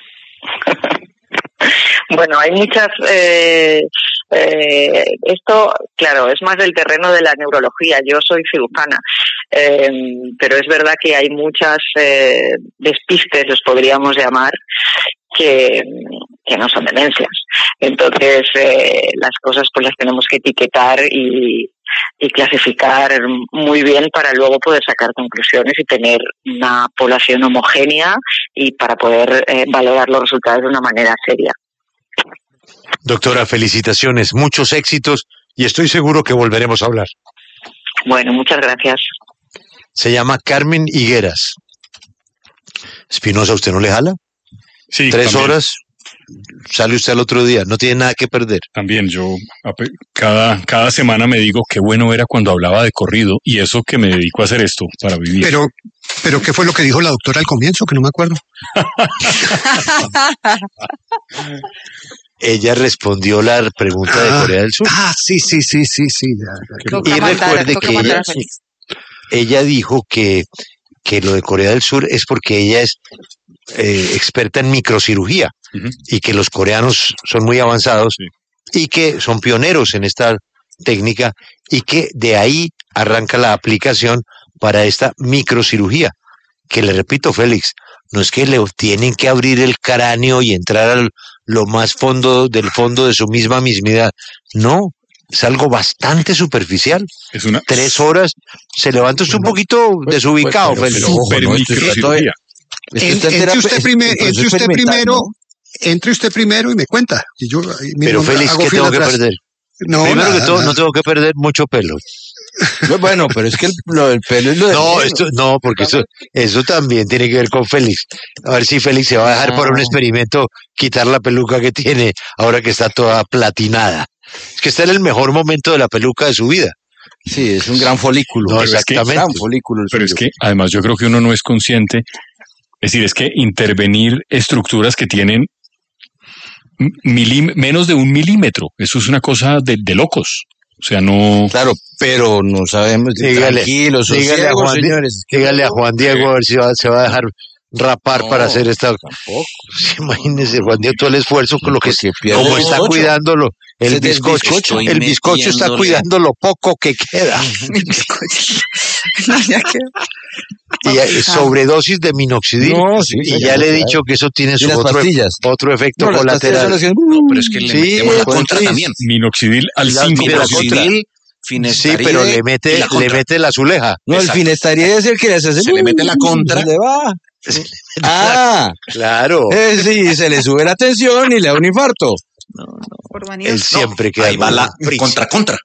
Bueno, hay muchas... Eh, eh, esto, claro, es más del terreno de la neurología. Yo soy cirujana, eh, pero es verdad que hay muchas eh, despistes, los podríamos llamar, que, que no son demencias. Entonces, eh, las cosas pues las tenemos que etiquetar y, y clasificar muy bien para luego poder sacar conclusiones y tener una población homogénea y para poder eh, valorar los resultados de una manera seria. Doctora, felicitaciones, muchos éxitos y estoy seguro que volveremos a hablar. Bueno, muchas gracias. Se llama Carmen Higueras. Espinosa, ¿usted no le jala? Sí, Tres también. horas, sale usted al otro día, no tiene nada que perder. También yo cada, cada semana me digo qué bueno era cuando hablaba de corrido y eso que me dedico a hacer esto para vivir. Pero, pero ¿qué fue lo que dijo la doctora al comienzo? Que no me acuerdo. Ella respondió la pregunta ah, de Corea del Sur. Ah, sí, sí, sí, sí, sí. Ya, ya. Y recuerde que ella, ella dijo que, que lo de Corea del Sur es porque ella es eh, experta en microcirugía uh-huh. y que los coreanos son muy avanzados sí. y que son pioneros en esta técnica y que de ahí arranca la aplicación para esta microcirugía. Que le repito, Félix, no es que le tienen que abrir el cráneo y entrar al lo más fondo del fondo de su misma mismidad. No, es algo bastante superficial. Es una... Tres horas, se levanta usted un poquito pues, desubicado, pues, Félix. Super microcirugía. Entre usted, prime, entre usted primero, ¿no? entre usted primero y me cuenta. Y yo, y Pero Félix, ¿qué tengo atrás. que perder? No, Primero nada, que todo, nada. no tengo que perder mucho pelo. Bueno, pero es que el, lo del pelo es lo de No, esto, no, porque eso, eso también tiene que ver con Félix. A ver si Félix se va a dejar no. por un experimento quitar la peluca que tiene ahora que está toda platinada. Es que está en el mejor momento de la peluca de su vida. Sí, es un gran folículo. No, exactamente. Es que, gran folículo pero es que además yo creo que uno no es consciente. Es decir, es que intervenir estructuras que tienen milim, menos de un milímetro, eso es una cosa de, de locos. O sea, no... Claro, pero no sabemos. Dígale, tranquilos, dígale, a Juan, señores. dígale a Juan Diego a ver si va, se va a dejar rapar no, para hacer esta... Tampoco. Imagínese, Juan Diego, todo el esfuerzo con lo que... Como está bizcocho. cuidándolo. El Ese bizcocho, bizcocho. el bizcocho está cuidando lo poco que queda. El bizcocho. No, ya quedó. Y hay sobredosis de minoxidil. No, sí, y ya le he dicho que eso tiene su otro, otro efecto no, colateral. Hacen... No, pero es que le sí, metemos la contra también. Minoxidil al cinco por ciento. Sí, pero le mete, le mete la azuleja. No, Exacto. El finasteride es el que le hace. Se le mete la contra. Se le va. Ah, claro. Eh, sí, se le sube la tensión y le da un infarto. No, no. Por Él siempre no, queda. Ahí va la contra, contra.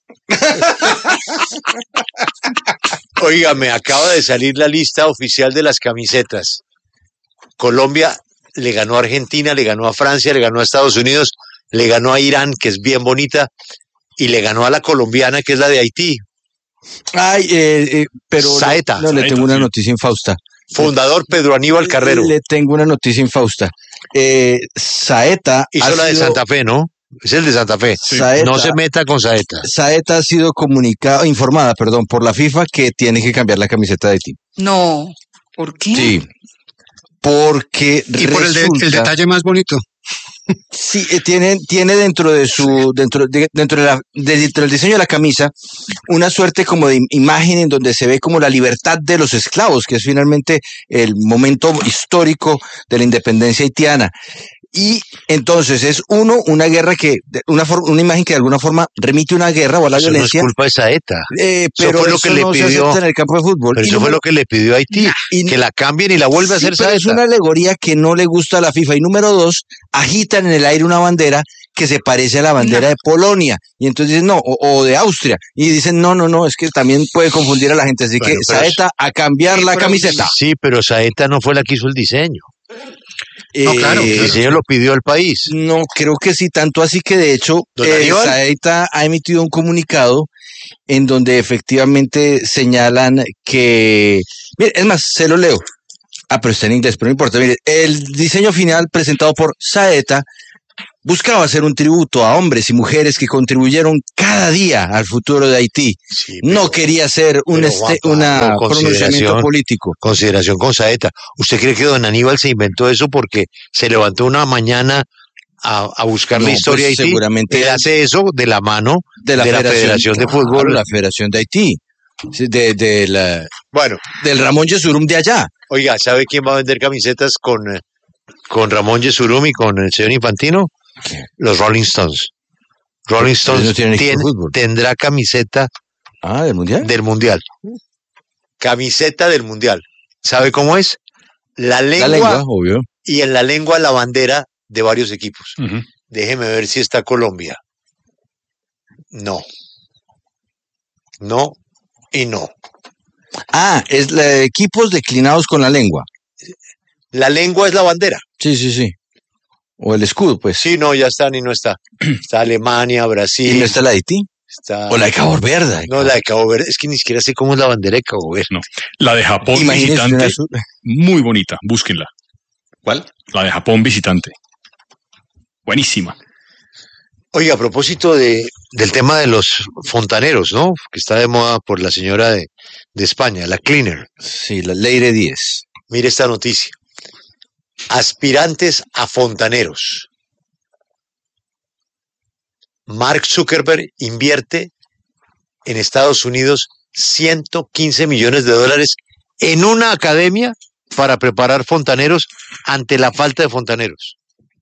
Óigame, acaba de salir la lista oficial de las camisetas. Colombia le ganó a Argentina, le ganó a Francia, le ganó a Estados Unidos, le ganó a Irán, que es bien bonita, y le ganó a la colombiana, que es la de Haití. Ay, eh, eh, pero Saeta. No, no Saeta, le tengo una sí. noticia infausta. Fundador Pedro Aníbal Carrero. Le tengo una noticia infausta. Eh, Saeta hizo la de sido... Santa Fe, ¿no? Es el de Santa Fe. Saeta, no se meta con Saeta. Saeta ha sido comunicada, informada, perdón, por la FIFA que tiene que cambiar la camiseta de Haití. No, ¿por qué? Sí, porque y por el, de, el detalle más bonito. Sí, tiene, tiene dentro de su, dentro de, dentro de la, de, dentro del diseño de la camisa, una suerte como de imagen en donde se ve como la libertad de los esclavos, que es finalmente el momento histórico de la independencia haitiana. Y entonces es uno, una guerra que, una, una imagen que de alguna forma remite a una guerra o a la eso violencia. No es culpa de Saeta. Eh, pero eso fue lo eso que le no pidió se en el campo de fútbol. Pero y eso número, fue lo que le pidió a Haití, y, que la cambien y la vuelva sí, a hacer pero Saeta. Es una alegoría que no le gusta a la FIFA. Y número dos, agitan en el aire una bandera que se parece a la bandera no. de Polonia. Y entonces dicen, no, o, o de Austria. Y dicen, no, no, no, es que también puede confundir a la gente. Así bueno, que Saeta a cambiar sí, la camiseta. Sí, pero Saeta no fue la que hizo el diseño. Eh, no, claro, el diseño lo pidió el país. No, creo que sí, tanto así que de hecho eh, Saeta ha emitido un comunicado en donde efectivamente señalan que, mire, es más, se lo leo. Ah, pero está en inglés, pero no importa. Mire, el diseño final presentado por Saeta buscaba hacer un tributo a hombres y mujeres que contribuyeron cada día al futuro de Haití. Sí, pero, no quería ser un este, una pronunciamiento político. Consideración con Saeta. ¿Usted cree que don Aníbal se inventó eso porque se levantó una mañana a, a buscar no, la historia pues, de Haití? Seguramente él hace eso de la mano de la, de Federación, la Federación de Fútbol. Claro, la Federación de Haití. De, de la, bueno, del Ramón Yesurum de allá. Oiga, ¿sabe quién va a vender camisetas con, con Ramón Yesurum y con el señor Infantino? ¿Qué? Los Rolling Stones. Rolling Stones no tiene, tendrá camiseta ah, ¿del mundial? Del mundial. Camiseta del mundial. ¿Sabe cómo es? La lengua, la lengua obvio. Y en la lengua la bandera de varios equipos. Uh-huh. Déjeme ver si está Colombia. No. No y no. Ah, es la, equipos declinados con la lengua. La lengua es la bandera. Sí, sí, sí. O el escudo, pues. Sí, no, ya está, ni no está. Está Alemania, Brasil. ¿Y no está la de Haití? Está... O la de Cabo Verde. No, la de Cabo Verde, es que ni siquiera sé cómo es la bandera de Cabo Verde. No, la de Japón Imagínese visitante, muy bonita, búsquenla. ¿Cuál? La de Japón visitante. Buenísima. Oiga, a propósito de, del tema de los fontaneros, ¿no? Que está de moda por la señora de, de España, la cleaner. Sí, la Leire Díez. Mire esta noticia. Aspirantes a fontaneros. Mark Zuckerberg invierte en Estados Unidos ciento quince millones de dólares en una academia para preparar fontaneros ante la falta de fontaneros.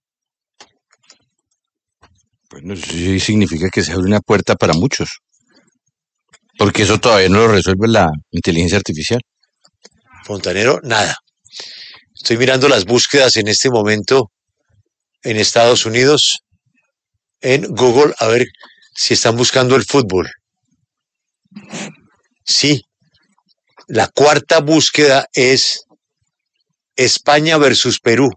Bueno, eso sí significa que se abre una puerta para muchos. Porque eso todavía no lo resuelve la inteligencia artificial. Fontanero, nada. Estoy mirando las búsquedas en este momento en Estados Unidos, en Google, a ver si están buscando el fútbol. Sí. La cuarta búsqueda es España versus Perú.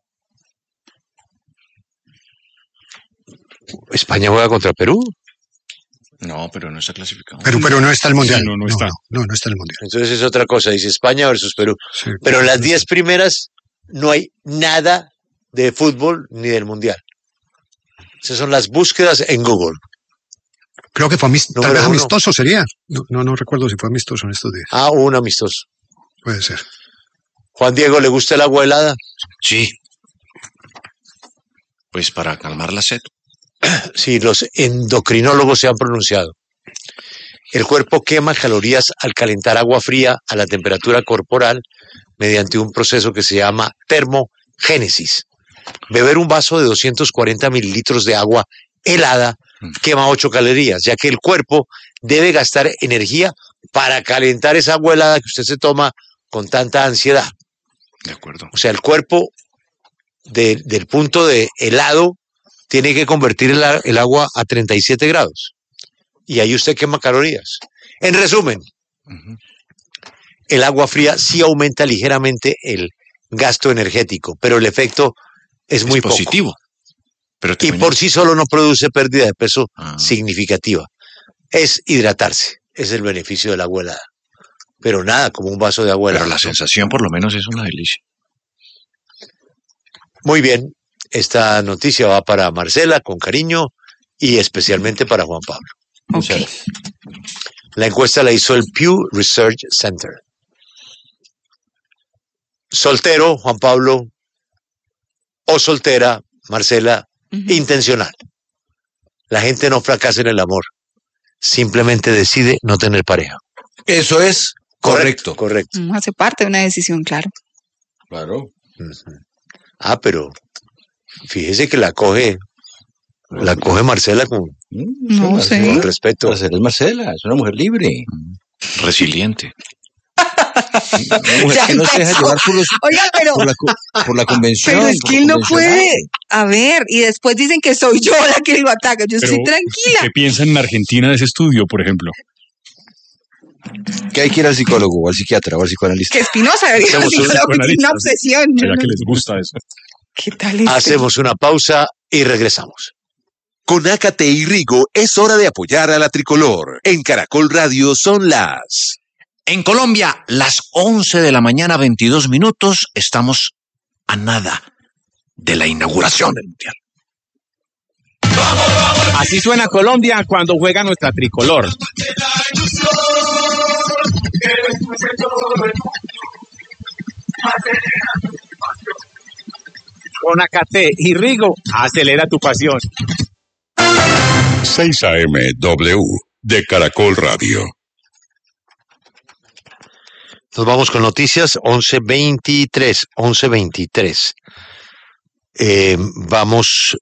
¿España juega contra Perú? No, pero no está clasificado. Pero, pero no está el mundial. Sí, no, no, está. No, no, no está el mundial. Entonces es otra cosa, dice España versus Perú. Sí, pero en las diez primeras no hay nada de fútbol ni del mundial. Esas son las búsquedas en Google. Creo que fue amist- tal vez amistoso, sería. No, no, no recuerdo si fue amistoso en estos días. Ah, un amistoso. Puede ser. Juan Diego, ¿le gusta el agua helada? Sí. Pues para calmar la sed. Sí, los endocrinólogos se han pronunciado. El cuerpo quema calorías al calentar agua fría a la temperatura corporal mediante un proceso que se llama termogénesis. Beber un vaso de doscientos cuarenta mililitros de agua helada quema ocho calorías, ya que el cuerpo debe gastar energía para calentar esa agua helada que usted se toma con tanta ansiedad. De acuerdo. O sea, el cuerpo de, del punto de helado tiene que convertir el, el agua a treinta y siete grados. Y ahí usted quema calorías. En resumen, uh-huh. el agua fría sí aumenta ligeramente el gasto energético, pero el efecto es, es muy positivo. Poco. Pero y por sí solo no produce pérdida de peso ah. significativa. Es hidratarse, es el beneficio del agua helada. Pero nada, como un vaso de agua helada. Pero la sensación por lo menos es una delicia. Muy bien, esta noticia va para Marcela con cariño y especialmente para Juan Pablo. Okay. La encuesta la hizo el Pew Research Center. Soltero, Juan Pablo, o soltera, Marcela, uh-huh. intencional. La gente no fracasa en el amor, simplemente decide no tener pareja. Eso es correcto. Correcto. correcto. Hace parte de una decisión, claro. Claro. Uh-huh. Ah, pero fíjese que la coge, la coge Marcela con, no con, sé. con respeto. Marcela es Marcela, es una mujer libre. Resiliente. Una mujer que no se deja llevar por, los, Oiga, pero, por, la, por la convención. Pero es que él no puede, A ver, y después dicen que soy yo la que lo ataca. Yo Pero, estoy tranquila. ¿qué piensan en Argentina de ese estudio, por ejemplo? Que hay que ir al psicólogo, o al psiquiatra, o al psicoanalista. Que Espinosa debería ser Hacemos un psicólogo, tiene una obsesión. ¿Será que les gusta eso? ¿Qué tal este? Hacemos una pausa y regresamos. Con Ácate y Rigo es hora de apoyar a la tricolor. En Caracol Radio son las... En Colombia, las once de la mañana, veintidós minutos, estamos a nada de la inauguración del Mundial. Así suena Colombia cuando juega nuestra tricolor. Con Ácate y Rigo, acelera tu pasión. seis A M W de Caracol Radio. Nos vamos con noticias once veintitrés, once veintitrés. Eh, vamos.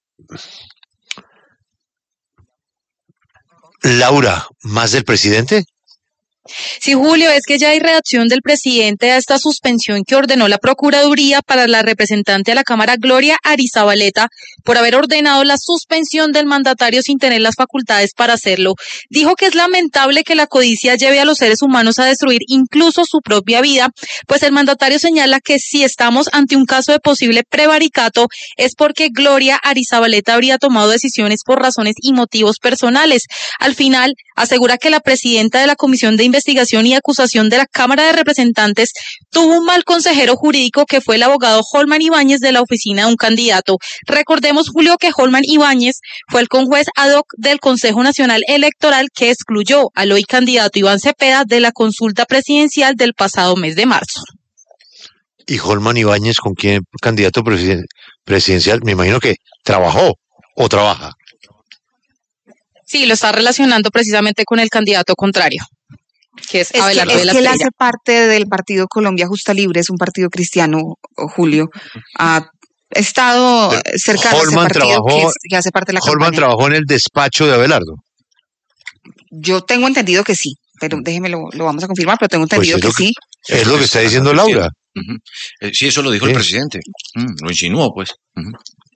Laura, ¿más del presidente? Sí, Julio, es que ya hay reacción del presidente a esta suspensión que ordenó la Procuraduría para la representante a la Cámara Gloria Arizabaleta por haber ordenado la suspensión del mandatario sin tener las facultades para hacerlo. Dijo que es lamentable que la codicia lleve a los seres humanos a destruir incluso su propia vida, pues el mandatario señala que si estamos ante un caso de posible prevaricato es porque Gloria Arizabaleta habría tomado decisiones por razones y motivos personales. Al final, asegura que la presidenta de la Comisión de Investigación y Acusación de la Cámara de Representantes tuvo un mal consejero jurídico que fue el abogado Holman Ibáñez de la oficina de un candidato. Recordemos, Julio, que Holman Ibáñez fue el conjuez ad hoc del Consejo Nacional Electoral que excluyó al hoy candidato Iván Cepeda de la consulta presidencial del pasado mes de marzo. ¿Y Holman Ibáñez con quién candidato presiden- presidencial? Me imagino que trabajó o trabaja. Sí, lo está relacionando precisamente con el candidato contrario, que es Es que, Abelardo es de la que él Espriella. hace parte del partido Colombia Justa Libre, es un partido cristiano, Julio. Ha estado cercano a ese Holman partido trabajó, que, es- que hace parte de la Holman campaña. trabajó en el despacho de Abelardo. Yo tengo entendido que sí, pero déjeme lo, lo vamos a confirmar, pero tengo Pues entendido es que lo que- sí. Es lo que está diciendo Laura. Ujú. Eh, sí, eso lo dijo Sí. el presidente. Mm, lo insinuó, pues. Ujú.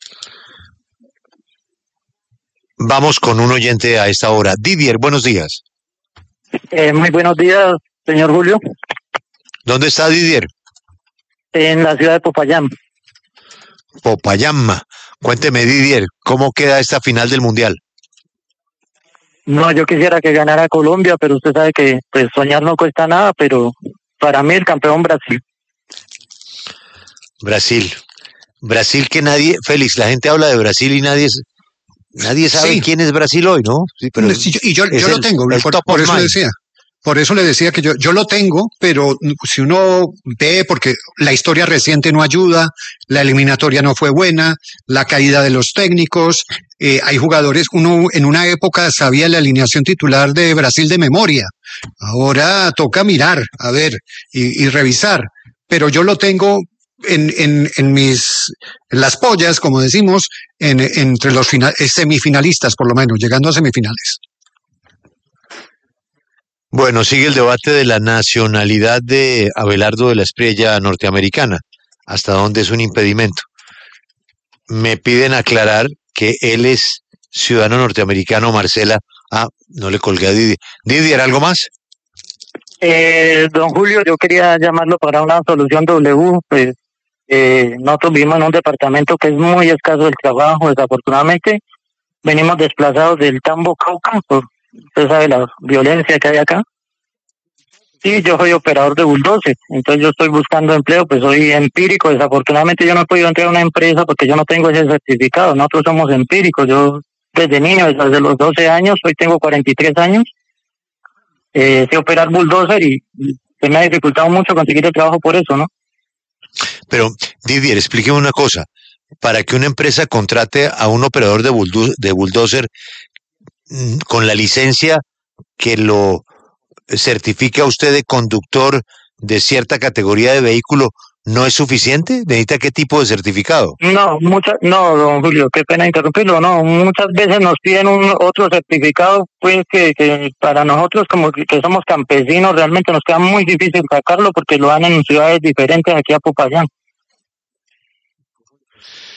Vamos con un oyente a esta hora. Didier, buenos días. Eh, muy buenos días, señor Julio. ¿Dónde está Didier? En la ciudad de Popayán. Popayán. Cuénteme, Didier, ¿cómo queda esta final del Mundial? No, yo quisiera que ganara Colombia, pero usted sabe que pues soñar no cuesta nada, pero para mí el campeón Brasil. Brasil. Brasil que nadie, Félix, la gente habla de Brasil y nadie es- nadie sabe Sí. quién es Brasil hoy, ¿no? Sí, pero Sí, yo- y yo, es yo lo el- tengo, el por, top por of eso le mind. decía. Por eso le decía que yo, yo lo tengo, pero si uno ve, porque la historia reciente no ayuda, la eliminatoria no fue buena, la caída de los técnicos, eh, hay jugadores, uno en una época sabía la alineación titular de Brasil de memoria, ahora toca mirar, a ver, y, y revisar, pero yo lo tengo en, en, en mis, en las pollas, como decimos, en, entre los final, eh, semifinalistas por lo menos, llegando a semifinales. Bueno, sigue el debate de la nacionalidad de Abelardo de la Espriella norteamericana, hasta dónde es un impedimento. Me piden aclarar que él es ciudadano norteamericano, Marcela. Ah, no le colgué a Didier. Didier, ¿algo más? Eh, don Julio, yo quería llamarlo para una solución W. Pues eh, nosotros vivimos en un departamento que es muy escaso el trabajo, desafortunadamente. Venimos desplazados del Tambo Cauca, por, usted sabe la violencia que hay acá. Sí, yo soy operador de bulldozer, entonces yo estoy buscando empleo, pues soy empírico. Desafortunadamente yo no he podido entrar a una empresa porque yo no tengo ese certificado. Nosotros somos empíricos. Yo desde niño, desde los doce años, hoy tengo cuarenta y tres años, eh, sé operar bulldozer y y se me ha dificultado mucho conseguir el trabajo por eso, ¿no? Pero, Didier, explíqueme una cosa. Para que una empresa contrate a un operador de, bulldo- de bulldozer mm, con la licencia que lo certifique a usted de conductor de cierta categoría de vehículo, ¿no es suficiente? ¿Necesita qué tipo de certificado? No, muchas, no, don Julio, qué pena interrumpirlo, no, muchas veces nos piden un otro certificado, pues que, que para nosotros como que, que somos campesinos realmente nos queda muy difícil sacarlo porque lo dan en ciudades diferentes aquí a Popayán.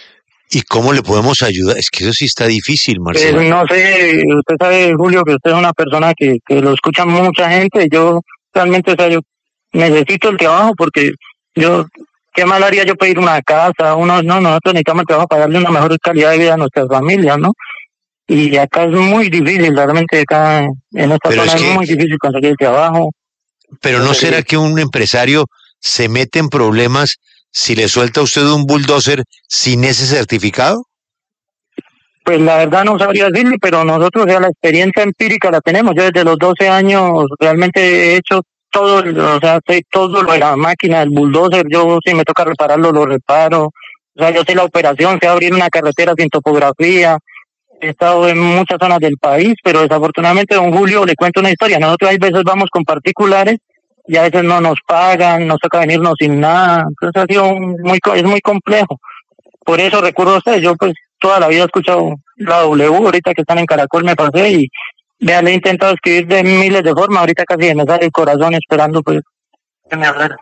¿Y cómo le podemos ayudar? Es que eso sí está difícil, Marcelo. Pues no sé, usted sabe, Julio, que usted es una persona que, que lo escucha mucha gente. Yo realmente, o sea, yo necesito el trabajo porque yo, ¿qué mal haría yo pedir una casa? Uno, no, nosotros necesitamos el trabajo para darle una mejor calidad de vida a nuestras familias, ¿no? Y acá es muy difícil, realmente acá en esta Pero zona es es, que- muy difícil conseguir trabajo. Pero ¿no será que un empresario se mete en problemas si le suelta a usted un bulldozer sin ese certificado? Pues la verdad no sabría decirle, pero nosotros ya la experiencia empírica la tenemos. Yo desde los doce años realmente he hecho todo, o sea, sé todo lo de la máquina, el bulldozer. Yo si me toca repararlo, lo reparo. O sea, yo sé la operación, sé abrir una carretera sin topografía. He estado en muchas zonas del país, pero desafortunadamente, don Julio, le cuento una historia. Nosotros hay veces vamos con particulares y a veces no nos pagan, nos toca venirnos sin nada. Entonces ha sido un- muy, co- es muy complejo. Por eso recuerdo a usted, yo pues toda la vida he escuchado la W, ahorita que están en Caracol me pasé y vea, le he intentado escribir de miles de formas, ahorita casi me sale el corazón esperando pues que me hablara.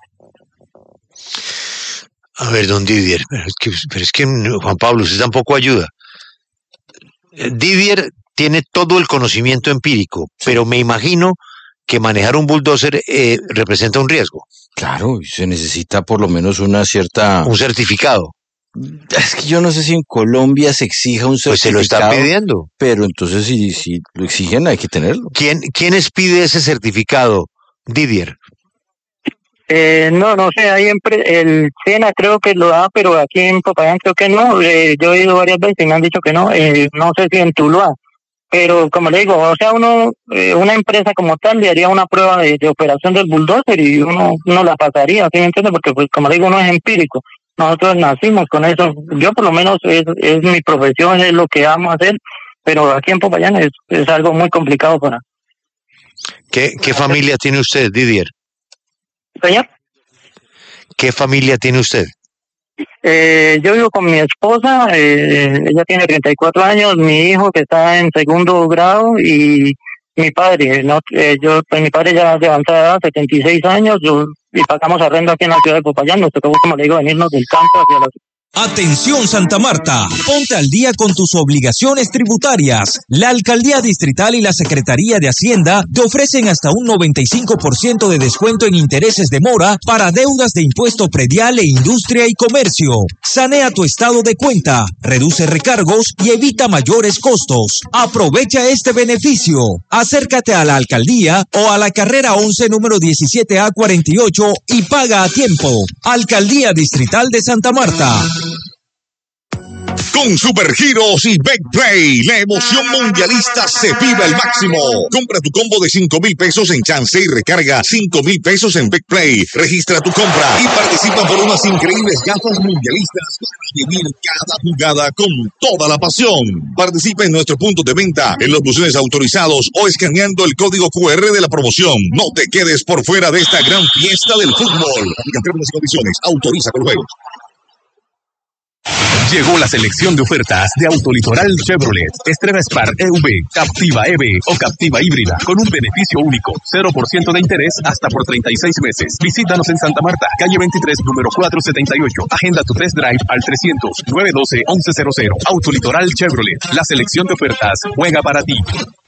A ver, don Didier, pero es que, pero es que no, Juan Pablo, usted tampoco ayuda. Eh, Didier tiene todo el conocimiento empírico, pero me imagino que manejar un bulldozer eh, representa un riesgo. Claro, y se necesita por lo menos una cierta... Un certificado. Es que yo no sé si en Colombia se exija un certificado. Pues se lo están pidiendo. Pero entonces si, si lo exigen hay que tenerlo. ¿Quién, ¿Quiénes pide ese certificado, Didier? Eh, no, no sé, ahí en pre- el SENA creo que lo da, pero aquí en Popayán creo que no. Eh, yo he ido varias veces y me han dicho que no. Eh, no sé si en Tuluá. Pero como le digo, o sea, uno, eh, una empresa como tal le haría una prueba de, de operación del bulldozer y uno, uno la pasaría, ¿sí me entiende? Porque pues como le digo, uno es empírico. Nosotros nacimos con eso. Yo por lo menos es, es mi profesión, es lo que amo hacer, pero aquí en Popayán es, es algo muy complicado para... ¿Qué, qué familia tiene usted, Didier? ¿Señor? ¿Qué familia tiene usted? Eh, yo vivo con mi esposa, eh, ella tiene treinta y cuatro años, mi hijo que está en segundo grado y mi padre, ¿no? Eh, yo, pues mi padre ya de avanzada edad, setenta y seis años, yo, y pagamos arrendo aquí en la ciudad de Popayán, nos tocó, como le digo, venirnos del campo hacia la ciudad. Atención Santa Marta, ponte al día con tus obligaciones tributarias. La Alcaldía Distrital y la Secretaría de Hacienda te ofrecen hasta un noventa y cinco por ciento de descuento en intereses de mora para deudas de impuesto predial e industria y comercio. Sanea tu estado de cuenta, reduce recargos y evita mayores costos. Aprovecha este beneficio. Acércate a la Alcaldía o a la carrera once número diecisiete A cuarenta y ocho y paga a tiempo. Alcaldía Distrital de Santa Marta. Con Supergiros y Betplay, la emoción mundialista se vive al máximo. Compra tu combo de cinco mil pesos en chance y recarga cinco mil pesos en Betplay. Registra tu compra y participa por unas increíbles gafas mundialistas para vivir cada jugada con toda la pasión. Participa en nuestro punto de venta, en los buzones autorizados o escaneando el código Q R de la promoción. No te quedes por fuera de esta gran fiesta del fútbol. Aplican términos y condiciones. Autoriza con juegos. Llegó la selección de ofertas de Autolitoral Chevrolet. Estrena Spark E V, Captiva E V o Captiva Híbrida con un beneficio único, cero por ciento de interés hasta por treinta y seis meses. Visítanos en Santa Marta, calle veintitrés, número cuatrocientos setenta y ocho. Agenda tu test drive al trescientos, novecientos doce, once cero cero. Autolitoral Chevrolet, la selección de ofertas juega para ti.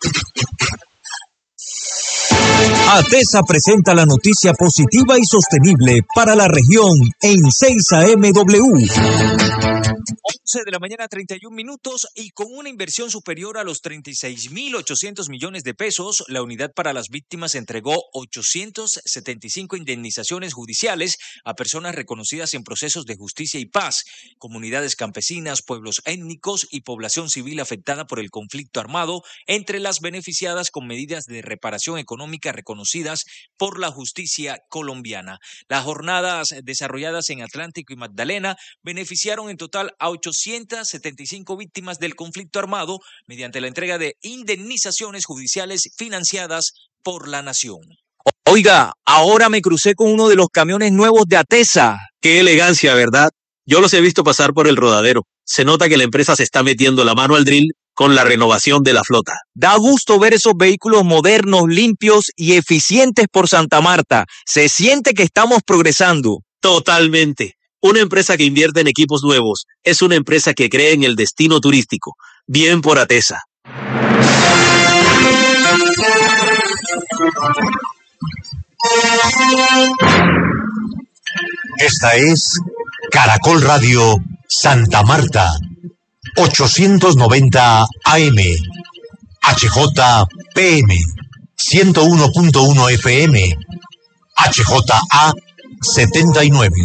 ATESA presenta la noticia positiva y sostenible para la región en seis A M W. once de la mañana, treinta y un minutos, y con una inversión superior a los treinta y seis mil ochocientos millones de pesos, la Unidad para las Víctimas entregó ochocientas setenta y cinco indemnizaciones judiciales a personas reconocidas en procesos de justicia y paz, comunidades campesinas, pueblos étnicos y población civil afectada por el conflicto armado, entre las beneficiadas con medidas de reparación económica reconocidas por la justicia colombiana. Las jornadas desarrolladas en Atlántico y Magdalena beneficiaron en total a ochocientas setenta y cinco víctimas del conflicto armado mediante la entrega de indemnizaciones judiciales financiadas por la nación. Oiga, ahora me crucé con uno de los camiones nuevos de ATESA. Qué elegancia, ¿verdad? Yo los he visto pasar por el rodadero. Se nota que la empresa se está metiendo la mano al drill con la renovación de la flota. Da gusto ver esos vehículos modernos, limpios y eficientes por Santa Marta. Se siente que estamos progresando. Totalmente. Una empresa que invierte en equipos nuevos es una empresa que cree en el destino turístico. Bien por Atesa. Esta es Caracol Radio Santa Marta, ochocientos noventa A M, H J P M, ciento uno punto uno F M, H J A setenta y nueve.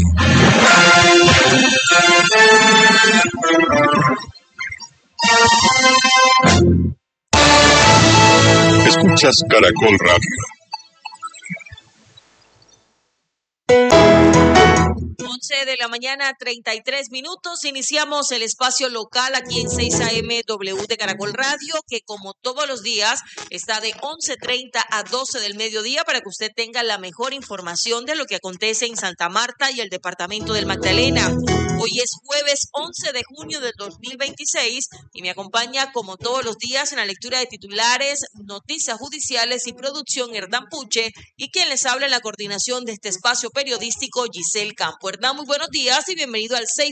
Escuchas Caracol Radio. once de la mañana, treinta y tres minutos. Iniciamos el espacio local aquí en seis A M W de Caracol Radio, que como todos los días está de once treinta a doce del mediodía para que usted tenga la mejor información de lo que acontece en Santa Marta y el departamento del Magdalena. Hoy es jueves once de junio del dos mil veintiséis y me acompaña como todos los días en la lectura de titulares, noticias judiciales y producción Hernán Puche, y quien les habla en la coordinación de este espacio periodístico, Giselle Campo. Hernán, muy buenos días y bienvenido al seis